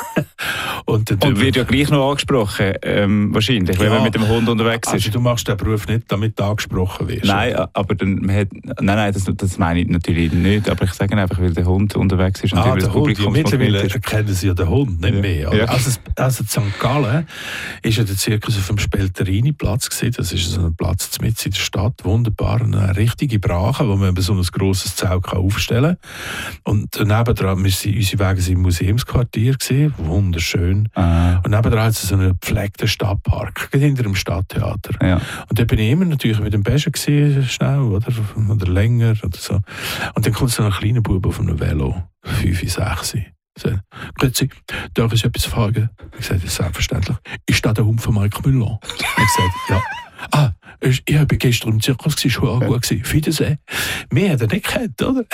Und, und wird ja gleich noch angesprochen, ähm, wahrscheinlich, ja, wenn man mit dem Hund unterwegs ist. Also du machst den Beruf nicht, damit du angesprochen wirst. Nein, oder? Aber dann, man hat, nein, nein, das, das meine ich natürlich nicht, aber ich sage einfach, weil der Hund unterwegs ist und ah, über das Publikum. Ja, mittlerweile kennen sie ja den Hund, nicht ja. mehr. Ja. Also, also Sankt Gallen ist ja der Zirkus auf dem Spelterini-Platz gewesen. Das ist so ein Platz mitten in der Stadt, wunderbar, eine richtige Brache, wo man so ein grosses Zelt aufstellen kann. Und nebendran, wir sind, unsere Wege waren im Museumsquartier gewesen, wunderschön. Ah. Und nebenan hat es so einen gepflegten Stadtpark, hinter dem Stadttheater. Ja. Und da bin ich immer natürlich mit dem Becher gesehen, schnell, oder, oder länger, oder so. Und dann kommt so ein kleiner Bub auf einem Velo, fünf, sechs. Ich sage, grüezi, darf ich etwas fragen? Ich sage, selbstverständlich. Ist das der Hund von Mike Müller? Ich sage, ja. Ah, ich, ich habe gestern im Zirkus, es war schon gut. Wiedersehen. Mehr hat er nicht gekannt, oder?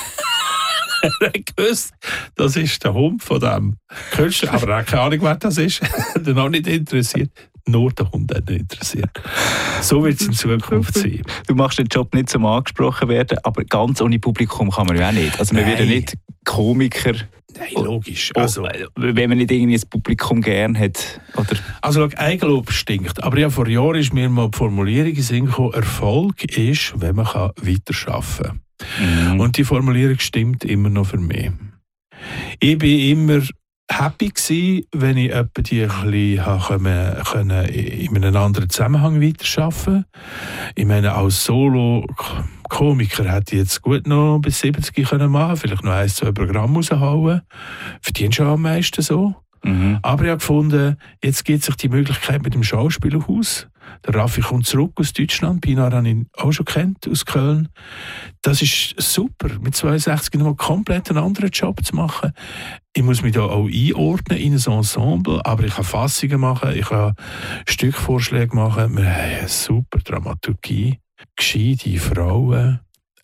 Er hat gewusst, das ist der Hund von dem Künstler, aber er hat keine Ahnung, wer das ist. Er hat auch nicht interessiert. Nur der Hund hat ihn interessiert. So wird es in Zukunft sein. Du machst den Job nicht zum angesprochen werden, aber ganz ohne Publikum kann man ja auch nicht. Also man wird ja nicht Komiker. Nein, logisch. Also, wenn man nicht irgendwie ein Publikum gern hat. Oder? Also schau, Eigenlob stinkt. Aber ja, vor Jahren ist mir mal die Formulierung in den Sinn gekommen, Erfolg ist, wenn man weiterarbeiten kann. Mhm. Und die Formulierung stimmt immer noch für mich. Ich bin immer happy gsi, wenn ich etwa die ein bisschen können, in einem anderen Zusammenhang weiterarbeiten. Ich meine, als Solo-Komiker hätte ich jetzt gut noch bis siebzig können machen, vielleicht noch ein, zwei Programme raushauen. Verdienst du am meisten so? Mhm. Aber ich habe gefunden, jetzt gibt sich die Möglichkeit mit dem Schauspielhaus. Der Raffi kommt zurück aus Deutschland, Pinar habe ich auch schon kennt, aus Köln. Das ist super, mit zweiundsechzig noch komplett einen anderen Job zu machen. Ich muss mich da auch einordnen in ein Ensemble, aber ich kann Fassungen machen, ich kann Stückvorschläge machen. Wir haben eine super Dramaturgie, gescheite Frauen.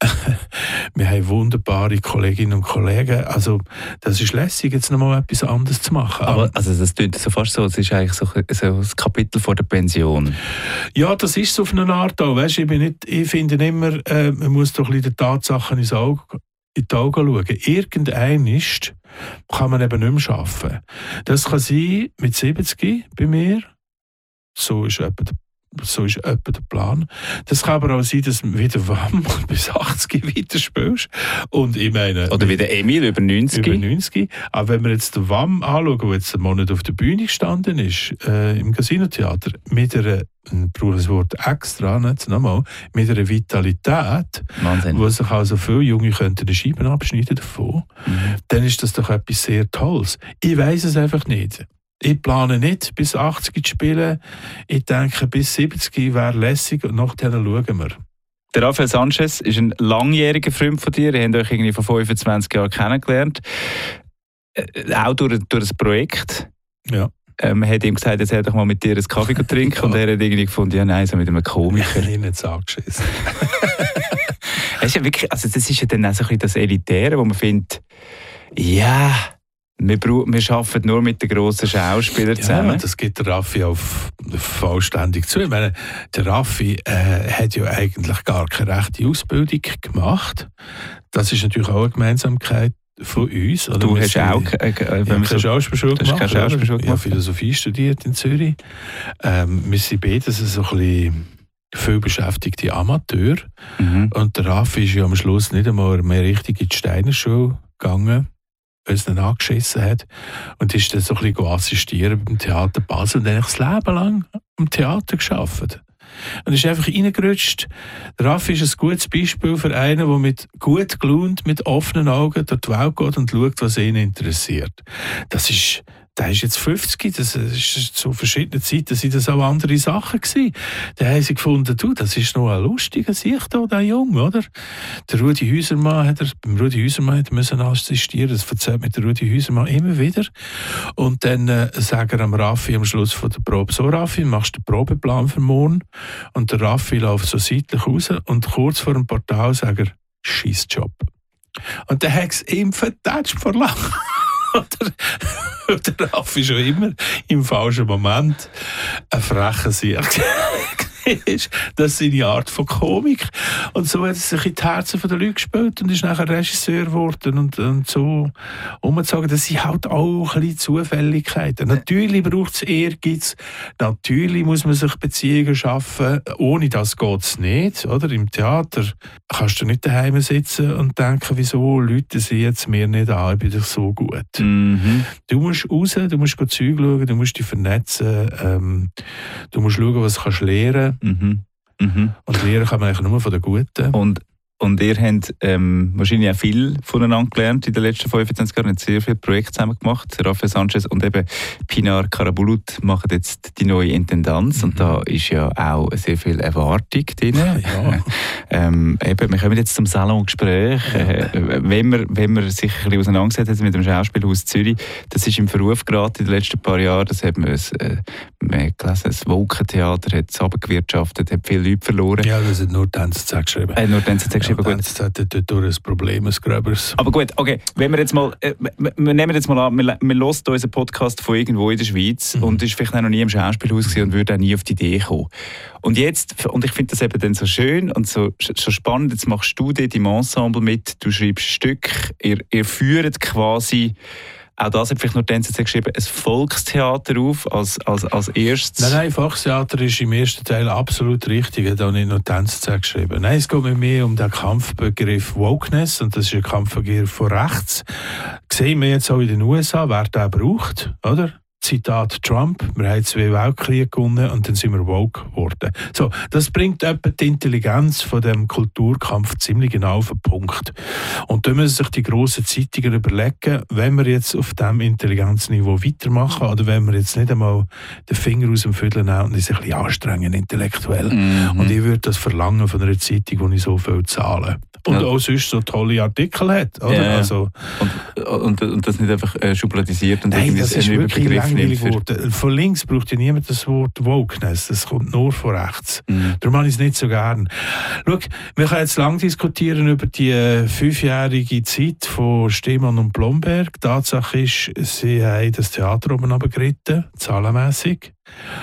Wir haben wunderbare Kolleginnen und Kollegen. Also, das ist lässig, jetzt noch mal etwas anderes zu machen. Aber also das klingt so fast so, es ist eigentlich so, so das Kapitel vor der Pension. Ja, das ist so auf eine Art auch. Weißt, ich, bin nicht, ich finde immer, äh, man muss doch ein bisschen den Tatsachen ins Auge, in die Augen schauen. Irgendeinmal kann man eben nicht mehr arbeiten. Das kann sein mit siebzig bei mir. So ist etwa der So ist etwa der Plan. Das kann aber auch sein, dass du wieder warm bis achtzig weiter spielst. Und ich meine, oder wie der Emil über neunzig. Über neunzig. Aber wenn wir jetzt den W A M anschauen, der jetzt einen Monat auf der Bühne gestanden ist, äh, im Casino-Theater, mit einer, ich brauche das Wort extra, nicht nochmal, mit einer Vitalität, Wahnsinn. Wo sich also viele Junge könnten die Scheiben abschneiden davon, mhm. dann ist das doch etwas sehr Tolles. Ich weiss es einfach nicht. Ich plane nicht, bis achtzig zu spielen. Ich denke, bis siebzig wäre lässig und nachher schauen wir. Der Rafael Sanchez ist ein langjähriger Freund von dir. Ihr habt euch irgendwie vor fünfundzwanzig Jahren kennengelernt. Äh, auch durch, durch ein Projekt. Ja. Ähm, man hat ihm gesagt, er soll doch mal mit dir einen Kaffee trinken. Ja. Und er hat irgendwie gefunden, ja nein, so mit einem Komiker. Ich habe nicht angeschissen. Das ist ja wirklich, also das ist ja dann auch so ein bisschen das Elitäre, wo man findet, ja... Wir, wir arbeiten nur mit den grossen Schauspielern zusammen. Ja, das gibt der Raffi auch vollständig zu. Ich meine, der Raffi äh, hat ja eigentlich gar keine rechte Ausbildung gemacht. Das ist natürlich auch eine Gemeinsamkeit von uns. Oder? Du wir hast sind, auch äh, äh, ja, keine Schauspielschule gemacht. Keine Schauspielschule ich habe Philosophie studiert in Zürich. Ähm, wir sind beide so ein bisschen viel beschäftigte Amateure. Mhm. Und der Raffi ist ja am Schluss nicht einmal mehr richtig in die Steinerschule gegangen, weil es dann angeschissen hat. Und ist dann so ein bisschen assistieren beim Theater Basel und dann das Leben lang am Theater gearbeitet. Und ist einfach reingerutscht. Der Raffi ist ein gutes Beispiel für einen, der mit gut gelaunt, mit offenen Augen durch die Welt geht und schaut, was ihn interessiert. Das ist... Der ist jetzt fünfzig, das ist zu verschiedenen Zeiten sind das auch andere Sachen gewesen. Da haben sie gefunden, du, das ist noch ein lustiger Sicht da, der Junge, oder? Der Rudi Häusermann hat er, beim Rudi Häusermann hat er müssen assistieren, das erzählt mit der Rudi Häusermann immer wieder. Und dann äh, sagt er am Raffi am Schluss von der Probe, so Raffi, machst du den Probeplan für morgen? Und der Raffi läuft so seitlich raus und kurz vor dem Portal sagt er, Scheissjob. Und dann hat es ihm vertätscht vor Lachen. Der Raffi schon immer im falschen Moment ein frecher Sieg ist. Das ist seine Art von Komik. Und so hat er sich in die Herzen der Leute gespielt und ist nachher Regisseur geworden. Und, und so, um zu sagen, das sind halt auch ein bisschen Zufälligkeiten. Natürlich braucht es Ehrgeiz, natürlich muss man sich Beziehungen schaffen. Ohne das geht es nicht. Oder? Im Theater kannst du nicht daheim sitzen und denken, wieso Leute sehen jetzt mir nicht an, ich bin doch so gut. Mhm. Du musst raus, du musst Zeug schauen, du musst dich vernetzen, ähm, du musst schauen, was du kannst lernen. Mhm. Mhm. Und lernen kann man eigentlich nur von den Guten. Und, und ihr habt ähm, wahrscheinlich auch viel voneinander gelernt in den letzten fünfundzwanzig Jahren. Ihr habt sehr viele Projekte zusammen gemacht. Rafael Sanchez und eben Pinar Karabulut machen jetzt die neue Intendanz. Mhm. Und da ist ja auch sehr viel Erwartung drin. Ja. ähm, eben, wir kommen jetzt zum Salongespräch. Ja. Äh, wenn, man, wenn man sich ein bisschen auseinandergesetzt hat mit dem Schauspielhaus Zürich, das ist im Verruf geraten in den letzten paar Jahren. Das hat man, äh, man hat gelesen, das Wolkentheater hat es runtergewirtschaftet, hat viele Leute verloren. Ja, das hat nur die N Z Z geschrieben. Äh, nur die N Z Z geschrieben. Ja, die N Z Z hat dort durch ein Problem, ein gröberes. Aber gut, okay, wenn wir jetzt mal, äh, wir nehmen jetzt mal an, wir, wir hören unseren Podcast von irgendwo in der Schweiz mhm. und ist vielleicht noch nie im Schauspielhaus gewesen und würde auch nie auf die Idee kommen. Und jetzt, und ich finde das eben dann so schön und so, so spannend, jetzt machst du dort im Ensemble mit, du schreibst Stück, ihr, ihr führt quasi, auch das hat vielleicht nur die N Z Z geschrieben, ein Volkstheater auf als, als, als erstes. Nein, nein, Volkstheater ist im ersten Teil absolut richtig, hat auch nicht nur die N Z Z geschrieben. Nein, es geht mir mehr um den Kampfbegriff Wokeness und das ist ein Kampfbegriff von rechts. Das sehen wir jetzt auch in den U S A, wer den braucht, oder? Zitat Trump, wir haben zwei Weltkriege gewonnen und dann sind wir woke geworden. So, das bringt etwa die Intelligenz von dem Kulturkampf ziemlich genau auf den Punkt. Und da müssen sich die grossen Zeitungen überlegen, wenn wir jetzt auf diesem Intelligenzniveau weitermachen oder wenn wir jetzt nicht einmal den Finger aus dem Viertel nehmen und uns ein bisschen anstrengen intellektuell. Mhm. Und ich würde das verlangen von einer Zeitung, die ich so viel zahle. Und ja. auch sonst so tolle Artikel hat. Oder? Ja. Also, und, und, und das nicht einfach äh, schubladisiert und nein, irgendwie das ist einen wirklich Überbegriff langweilig geworden. Von links braucht ja niemand das Wort Wokeness. Das kommt nur von rechts. Mhm. Darum habe ich es nicht so gern. Schau, wir können jetzt lang diskutieren über die äh, fünfjährige Zeit von Stemann und Blomberg. Tatsache ist, sie haben das Theater oben runtergeritten, zahlenmässig.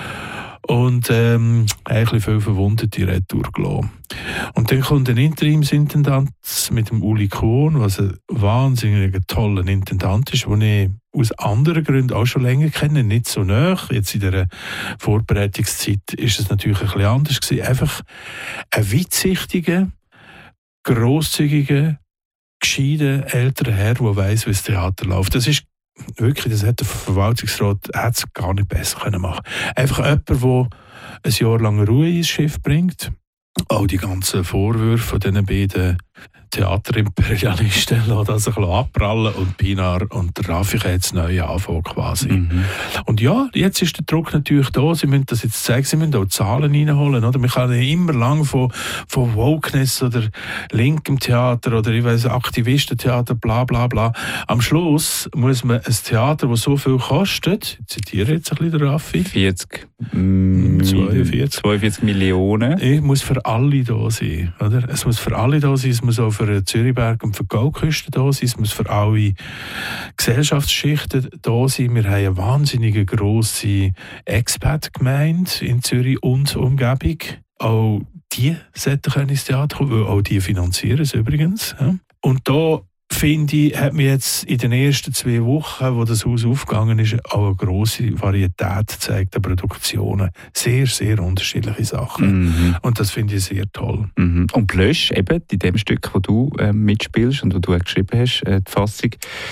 Und ähm, ein bisschen viel Verwundete Retour gelassen. Und dann kommt ein Interimsintendant mit dem Uli Kohn, was ein wahnsinnig toller Intendant ist, den ich aus anderen Gründen auch schon länger kenne, nicht so nah. Jetzt in dieser Vorbereitungszeit ist es natürlich ein bisschen anders gewesen. Einfach ein weitsichtiger, grosszügiger, gescheiter älterer Herr, der weiss, wie das Theater läuft. Das ist wirklich, das hat der Verwaltungsrat hat's gar nicht besser können machen. Einfach jemand, der ein Jahr lang Ruhe ins Schiff bringt. Auch die ganzen Vorwürfe von diesen beiden Theaterimperialisten lassen das ein bisschen abprallen und Pinar und der Raffi haben jetzt neu anfangen quasi. Mhm. Und ja, jetzt ist der Druck natürlich da, sie müssen das jetzt zeigen, sie müssen auch Zahlen reinholen. Oder? Man kann ja immer lang von, von Wokeness oder linkem Theater oder ich weiss, Aktivistentheater, bla bla bla. Am Schluss muss man ein Theater, das so viel kostet, ich zitiere jetzt ein bisschen den Raffi. vierzig, mm, zweiundvierzig. zweiundvierzig Millionen. Es muss für alle da sein. Oder? Es muss für alle da sein, es muss auch für Zürichberg und für die Goldküste da sein, es muss für alle Gesellschaftsschichten da sein. Wir haben eine wahnsinnig grosse Expat-Gemeinde in Zürich und Umgebung. Auch die sollten ins Theater kommen, weil auch die finanzieren es übrigens. Und da finde ich, hat mir jetzt in den ersten zwei Wochen, wo das Haus aufgegangen ist, auch eine grosse Varietät gezeigt an Produktionen. Sehr, sehr unterschiedliche Sachen. Mhm. Und das finde ich sehr toll. Mhm. Und Plösch, eben in dem Stück, wo du äh, mitspielst und wo du auch geschrieben hast, äh, die Fassung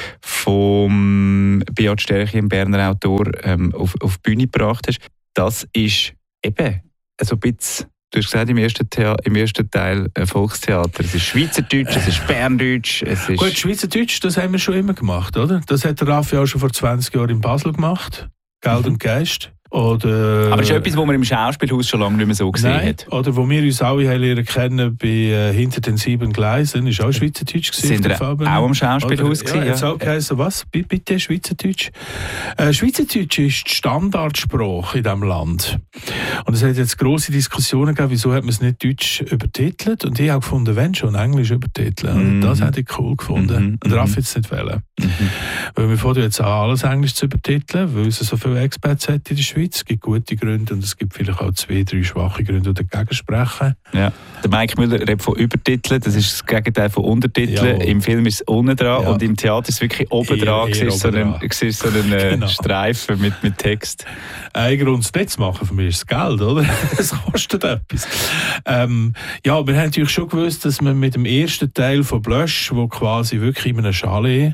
vom Beat Sterchi, dem Berner Autor, ähm, auf, auf die Bühne gebracht hast, das ist eben so ein bisschen. Du hast gesagt, im ersten, Thea- im ersten Teil äh, Volkstheater. Es ist Schweizerdeutsch, es ist Berndeutsch. Es ist Gut, Schweizerdeutsch, das haben wir schon immer gemacht, oder? Das hat der Raffi auch schon vor zwanzig Jahren in Basel gemacht. Geld mhm. und Geist. Oder, aber das ist etwas, was man im Schauspielhaus schon lange nicht mehr so gesehen nein, hat. Oder wo wir uns alle haben lernen kennen bei äh, «Hinter den sieben Gleisen», ist auch Schweizerdeutsch gewesen. Sind wir auch am Schauspielhaus gewesen? Ja, jetzt ja. auch geheißen, was? Bitte Schweizerdeutsch? Äh, Schweizerdeutsch ist die Standardsprache in diesem Land. Und es hat jetzt grosse Diskussionen gegeben, wieso hat man es nicht Deutsch übertitelt. Und ich habe gefunden, wenn schon, Englisch übertiteln. Und mm. das hätte ich cool gefunden. Mm-hmm. Und Raffi jetzt nicht wollen. Mm-hmm. Weil wir fangen jetzt an, alles Englisch zu übertiteln, weil es so viele Experts hat in der Schweiz. Es gibt gute Gründe und es gibt vielleicht auch zwei, drei schwache Gründe, die dagegen sprechen. Ja. Der Mike Müller redet von Übertiteln, das ist das Gegenteil von Untertiteln. Ja. Im Film ist es unten dran ja. und im Theater ist es wirklich oben dran. Es ist so ein, so ein genau. Streifen mit, mit Text. Ein Grund, es nicht zu machen, für mich ist das Geld, oder? Es kostet etwas. Ähm, ja, wir haben natürlich schon gewusst, dass man mit dem ersten Teil von Blösch, wo quasi wirklich in einem Chalet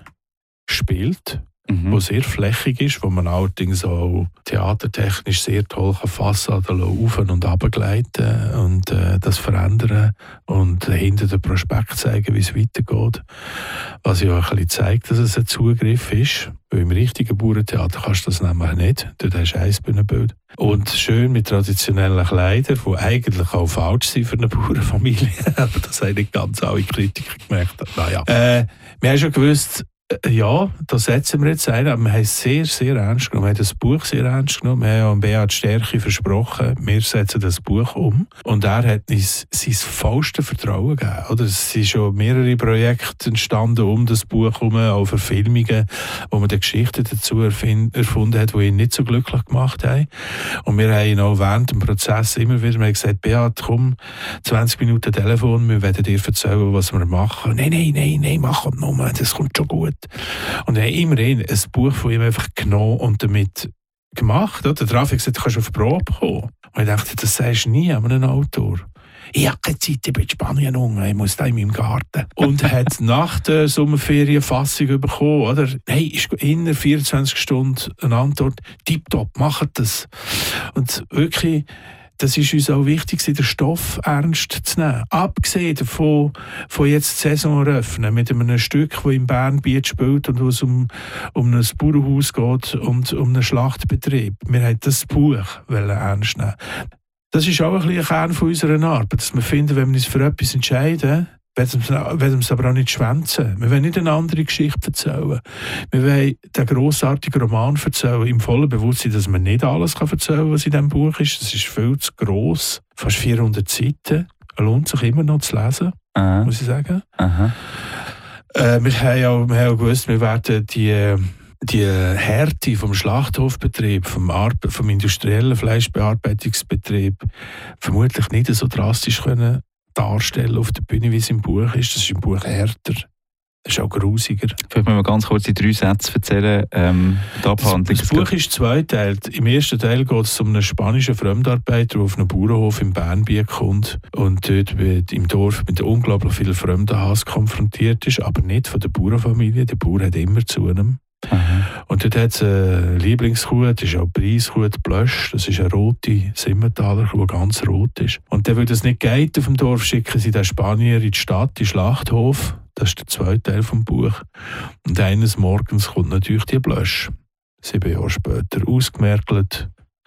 spielt, mhm. wo sehr flächig ist, wo man allerdings auch theatertechnisch sehr toll Fassaden auf- und runtergleiten und äh, das verändern und äh, hinter dem Prospekt zeigen, wie es weitergeht. Was ja auch ein bisschen zeigt, dass es ein Zugriff ist. Weil im richtigen Bauerntheater kannst du das nämlich nicht. Dort hast du ein Eisbühnenbild. Und schön mit traditionellen Kleidern, die eigentlich auch falsch sind für eine Bauernfamilie. Aber das haben nicht ganz alle Kritiker gemerkt. Naja. Äh, wir haben schon gewusst, ja, da setzen wir jetzt ein, aber wir haben es sehr, sehr ernst genommen. Wir haben das Buch sehr ernst genommen. Wir haben Beat Sterchi versprochen, wir setzen das Buch um. Und er hat uns sein vollstes Vertrauen gegeben. Oder? Es sind schon mehrere Projekte entstanden um das Buch herum, auch Verfilmungen, wo man die Geschichten dazu erfind- erfunden hat, die ihn nicht so glücklich gemacht haben. Und wir haben ihn auch während dem Prozess immer wieder gesagt, Beat, komm, zwanzig Minuten Telefon, wir werden dir erzählen, was wir machen. Nein, nein, nein, nein, mach nur, das kommt schon gut. Und wir haben immerhin ein Buch von ihm einfach genommen und damit gemacht. Oder? Der Raffi hat gesagt, du kannst auf die Probe kommen. Und ich dachte, das sagst du nie an einem Autor. ich habe keine Zeit, ich bin in Spanien unten, ich muss da in meinem Garten. Und hat nach der Sommerferien Fassung bekommen, oder? Hey, ist innerhalb vierundzwanzig Stunden eine Antwort, tipptopp, macht das. Und wirklich, das ist uns auch wichtig, den Stoff ernst zu nehmen. Abgesehen davon, von jetzt die Saison eröffnen, mit einem Stück, das in Bernbiet spielt und wo es um, um ein Bauernhaus geht und um einen Schlachtbetrieb. Wir wollten das Buch ernst nehmen. Das ist auch ein bisschen ein Kern von unserer Arbeit, dass wir finden, wenn wir uns für etwas entscheiden, werden wir es aber auch nicht schwänzen. Wir wollen nicht eine andere Geschichte erzählen. Wir wollen den grossartigen Roman erzählen, im vollen Bewusstsein, dass man nicht alles erzählen kann, was in diesem Buch ist. Das ist viel zu gross, fast vierhundert Seiten. Es lohnt sich immer noch zu lesen, Aha. muss ich sagen. Aha. Äh, wir, haben auch, wir haben auch gewusst, wir werden die, die Härte vom Schlachthofbetrieb, vom, Arbe- vom industriellen Fleischbearbeitungsbetrieb vermutlich nicht so drastisch können darstellen auf der Bühne, wie es im Buch ist. Das ist im Buch härter. Das ist auch grusiger. Vielleicht müssen wir ganz kurz die drei Sätze erzählen. Ähm, die Abhandlung. Das, das Buch ist zweiteilt. Im ersten Teil geht es um einen spanischen Fremdarbeiter, der auf einen Bauernhof im Bernbiet kommt und dort mit, im Dorf mit unglaublich viel Fremdenhass konfrontiert ist, aber nicht von der Bauernfamilie. Der Bauer hat immer zu einem. Aha. Und dort hat es eine Lieblingskuh, das ist auch die Preiskuh, die Blösch. Das ist eine rote Simmentaler Kuh, die ganz rot ist. Und dann, weil das nicht geht auf dem Dorf, schicken sie den Spanier in die Stadt, in den Schlachthof. Das ist der zweite Teil des Buches. Und eines Morgens kommt natürlich die Blösch. Sieben Jahre später ausgemergelt,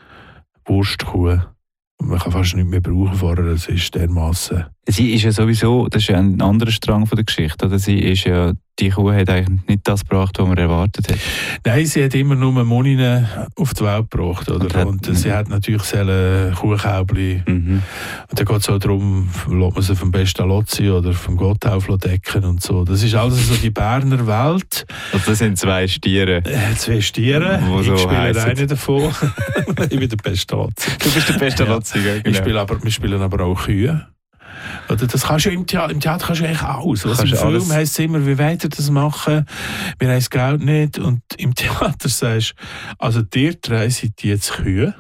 Wurstkuh. Und man kann fast nicht mehr brauchen vorher, das ist dermassen. Sie ist ja sowieso, das ist ja ein anderer Strang von der Geschichte, oder? Sie ist ja, die Kuh hat eigentlich nicht das gebracht, was man erwartet hat. Nein, sie hat immer nur Moninen auf die Welt gebracht, oder? Und, hat, und sie hat natürlich so Kuhkäubli. Mhm. Und dann geht es auch darum, lässt man sie vom Pestalozzi oder vom Gotthauf decken und so. Das ist alles so die Berner Welt. Also das sind zwei Stiere. Äh, zwei Stiere. Wo ich so spiele heissen. einen davon. Ich bin der Pestalozzi. Du bist der Pestalozzi, ja. Genau. Ich spiele aber, wir spielen aber auch Kühe. Oder das kannst du im Theater, im Theater kannst du eigentlich alles. Also Im Film alles. Heisst es immer, wie wollt ihr das machen? Wir haben das Geld nicht. Und im Theater sagst du, also ihr drei seid jetzt Kühe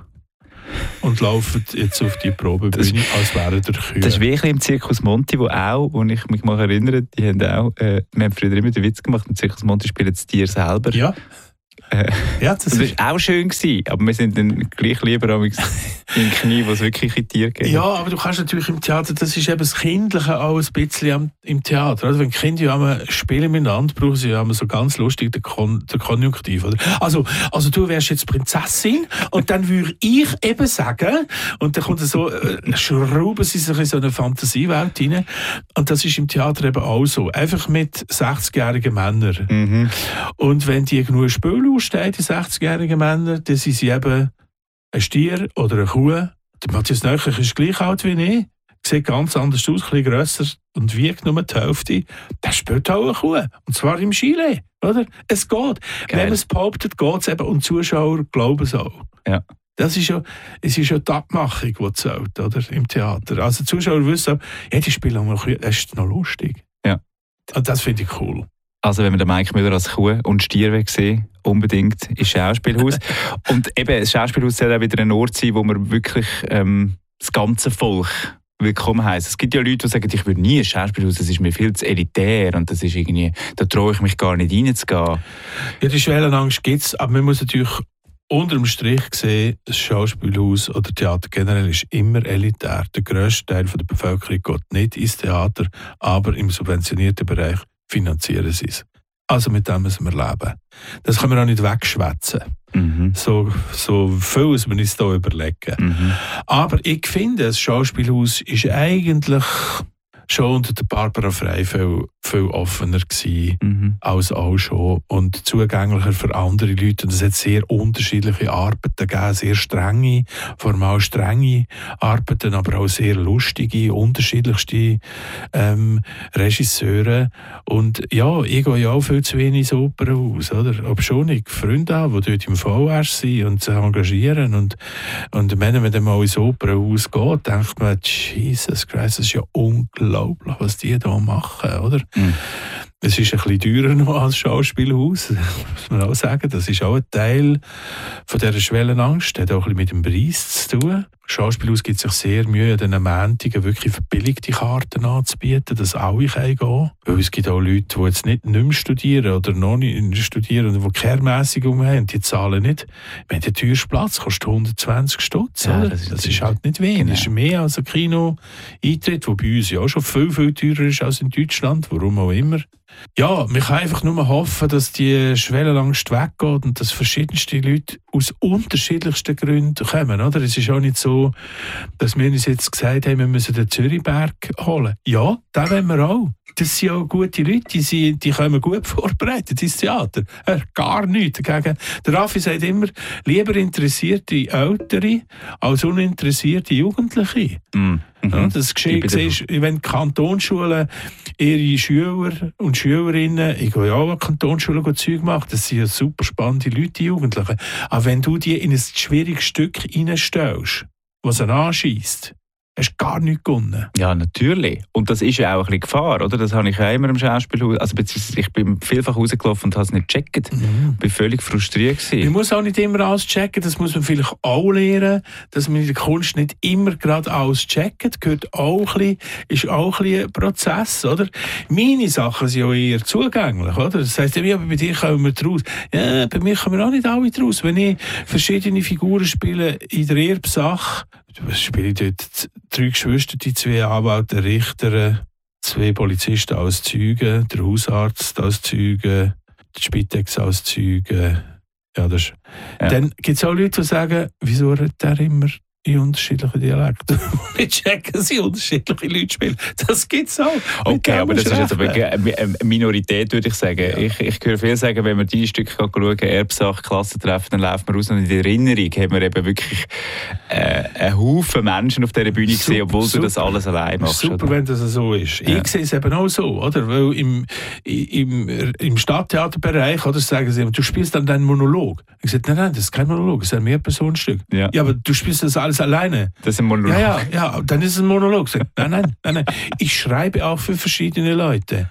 und laufen jetzt auf die Probebühne, als wären ihr Kühe. Das ist wie im Zirkus Monti, wo auch, wo ich mich mal erinnere, die haben auch, äh, wir haben früher immer den Witz gemacht, im Zirkus Monti spielen das Tier selber. Ja. Äh, ja, das war auch schön gewesen, aber wir sind dann gleich lieber im Knie, wo es wirklich in Tiere geht. Ja, aber du kannst natürlich im Theater, das ist eben das Kindliche auch ein bisschen am, im Theater. Also wenn Kinder ja spielen miteinander, brauchen sie ja so ganz lustig den, Kon, den Konjunktiv. Oder? Also, also du wärst jetzt Prinzessin und dann würde ich eben sagen, und dann kommt so, äh, schrauben sie sich in so eine Fantasiewelt rein. Und das ist im Theater eben auch so. Einfach mit sechzigjährigen Männern. Mhm. Und wenn die genug Spiele ausstehen, die sechzigjährigen Männer, dann sind sie eben ein Stier oder eine Kuh. Der Matthias Nöchlich ist gleich alt wie ich, sieht ganz anders aus, ein bisschen grösser und wiegt nur die Hälfte. Der spielt auch eine Kuh. Und zwar im Chile, oder? Es geht. Geil. Wenn man es behauptet, geht es eben. Und die Zuschauer glauben es auch. Ja. Das ist ja, es ist ja die Abmachung, die zählt, oder? Im Theater. Also die Zuschauer wissen auch, ja, die spielen auch eine Kuh. Das ist noch lustig. Ja. Und das finde ich cool. Also wenn wir den Mike Müller als Kuh und Stier sehen, unbedingt ins Schauspielhaus. Und eben, das Schauspielhaus soll auch wieder ein Ort sein, wo man wirklich ähm, das ganze Volk willkommen heisst. Es gibt ja Leute, die sagen, ich würde nie ins Schauspielhaus, das ist mir viel zu elitär und das ist irgendwie, da traue ich mich gar nicht reinzugehen. Ja, die Schwellenangst gibt es, aber man muss natürlich unter dem Strich sehen, das Schauspielhaus oder Theater generell ist immer elitär. Der grösste Teil der Bevölkerung geht nicht ins Theater, aber im subventionierten Bereich finanzieren sie es. Also mit dem müssen wir leben. Das können wir auch nicht wegschwätzen. Mhm. So, so viel muss man uns da überlegen. Mhm. Aber ich finde, das Schauspielhaus ist eigentlich schon unter der Barbara Frey viel, viel offener gewesen, mhm. als auch schon und zugänglicher für andere Leute. Und es hat sehr unterschiedliche Arbeiten gegeben, sehr strenge, formal strenge Arbeiten, aber auch sehr lustige, unterschiedlichste ähm, Regisseure. Und ja, ich gehe ja auch viel zu wenig ins Opernhaus, oder? Ob schon ich Freunde habe, die dort im V R sind und sich engagieren. Und, und wenn man dann mal ins Opernhaus geht, denkt man, Jesus Christ, das ist ja unglaublich. Unglaublich, was die hier machen, oder? Mm. Es ist ein bisschen teurer noch als Schauspielhaus, muss man auch sagen. Das ist auch ein Teil von dieser Schwellenangst. Das hat auch ein bisschen mit dem Preis zu tun. Schauspielhaus gibt sich sehr Mühe, an diesen Mäntigen wirklich verbilligte Karten anzubieten, dass alle gehen können. Weil es gibt auch Leute, die jetzt nicht, nicht mehr studieren oder noch nicht studieren, die Kehrmässig haben, die zahlen nicht. Wenn der teuerste Platz kostet hundertzwanzig Stutz. Ja, oder? das ist, das ist halt nicht wenig. Genau. Das ist mehr als ein Kino-Eintritt, der bei uns ja auch schon viel, viel teurer ist als in Deutschland. Warum auch immer. Ja, man kann einfach nur hoffen, dass die Schwelle langsam weggeht und dass verschiedenste Leute aus unterschiedlichsten Gründen kommen. Oder? Es ist auch nicht so, dass wir uns jetzt gesagt haben, wir müssen den Zürichberg holen. Ja, den wollen wir auch. Das sind auch gute Leute, die, sind, die kommen gut vorbereitet ins Theater. Er gar nichts dagegen. Der Raffi sagt immer, lieber interessierte Ältere als uninteressierte Jugendliche. Mm. Ja, das geschieht, siehst, wenn die Kantonsschulen ihre Schüler und Schülerinnen, ich gehe ja auch an Kantonsschule Zeug machen, das sind ja super spannende Leute, die Jugendlichen. Aber wenn du die in ein schwieriges Stück reinstellst, was sie anschießt, hast du gar nichts gewonnen. Ja, natürlich. Und das ist ja auch ein bisschen Gefahr, oder? Das habe ich auch immer im Schauspielhaus. Also beziehungsweise ich bin vielfach rausgelaufen und habe es nicht gecheckt. Mhm. Ich war völlig frustriert gewesen. Man muss auch nicht immer alles checken, das muss man vielleicht auch lernen, dass man in der Kunst nicht immer gerade alles checkt. Gehört auch ein bisschen, ist auch ein, bisschen ein Prozess, oder? Meine Sachen sind ja eher zugänglich, oder? Das heisst, ja, bei dir kommen wir draus. Ja, bei mir kommen auch nicht alle draus. Wenn ich verschiedene Figuren spiele in der Erbsache, spiele ich dort drei Geschwister, die zwei Anwälte, der Richter, zwei Polizisten als Zeugen, der Hausarzt als Zeugen, die Spitex als Zeugen. Ja, das ist. Ja. Dann gibt es auch Leute, die sagen, wieso redet der immer in unterschiedlichen Dialekten? Wir checken, sie unterschiedliche Leute spielen. Das gibt es auch. Okay, aber das ist jetzt aber eine Minorität, würde ich sagen. Ja. Ich, ich höre viel sagen, wenn wir diese Stücke schauen, Erbsache, Klassentreffen, dann laufen wir raus und in der Erinnerung haben wir eben wirklich äh, einen Haufen Menschen auf dieser Bühne gesehen, obwohl super. Du das alles allein machst. Super, oder? Wenn das so ist. Ja. Ich sehe es eben auch so, oder? Weil im, im, im Stadttheaterbereich, oder, sagen sie immer, du spielst dann deinen Monolog. Ich sage, nein, nein, das ist kein Monolog, das ist ein Mehrpersonenstück. Ja. ja, aber du spielst das alles alleine. Das ist ein Monolog. Ja, ja, ja, dann ist es ein Monolog. Nein, nein, nein, nein. Ich schreibe auch für verschiedene Leute.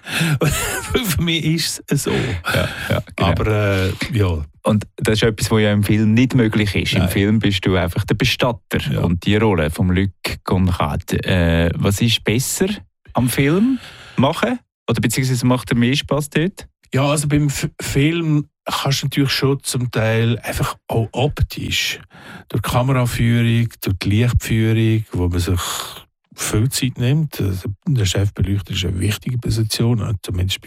Für mich ist es so. Ja, ja, genau. Aber äh, ja. Und das ist etwas, was ja im Film nicht möglich ist. Nein. Im Film bist du einfach der Bestatter. Ja. Und die Rolle von Luc Conrad. Äh, was ist besser am Film machen? Oder beziehungsweise macht er mehr Spass dort? Ja, also beim F- Film kannst du natürlich schon zum Teil einfach auch optisch, durch die Kameraführung, durch die Lichtführung, wo man sich viel Zeit nimmt. Also der Chefbeleuchter ist eine wichtige Position, zumindest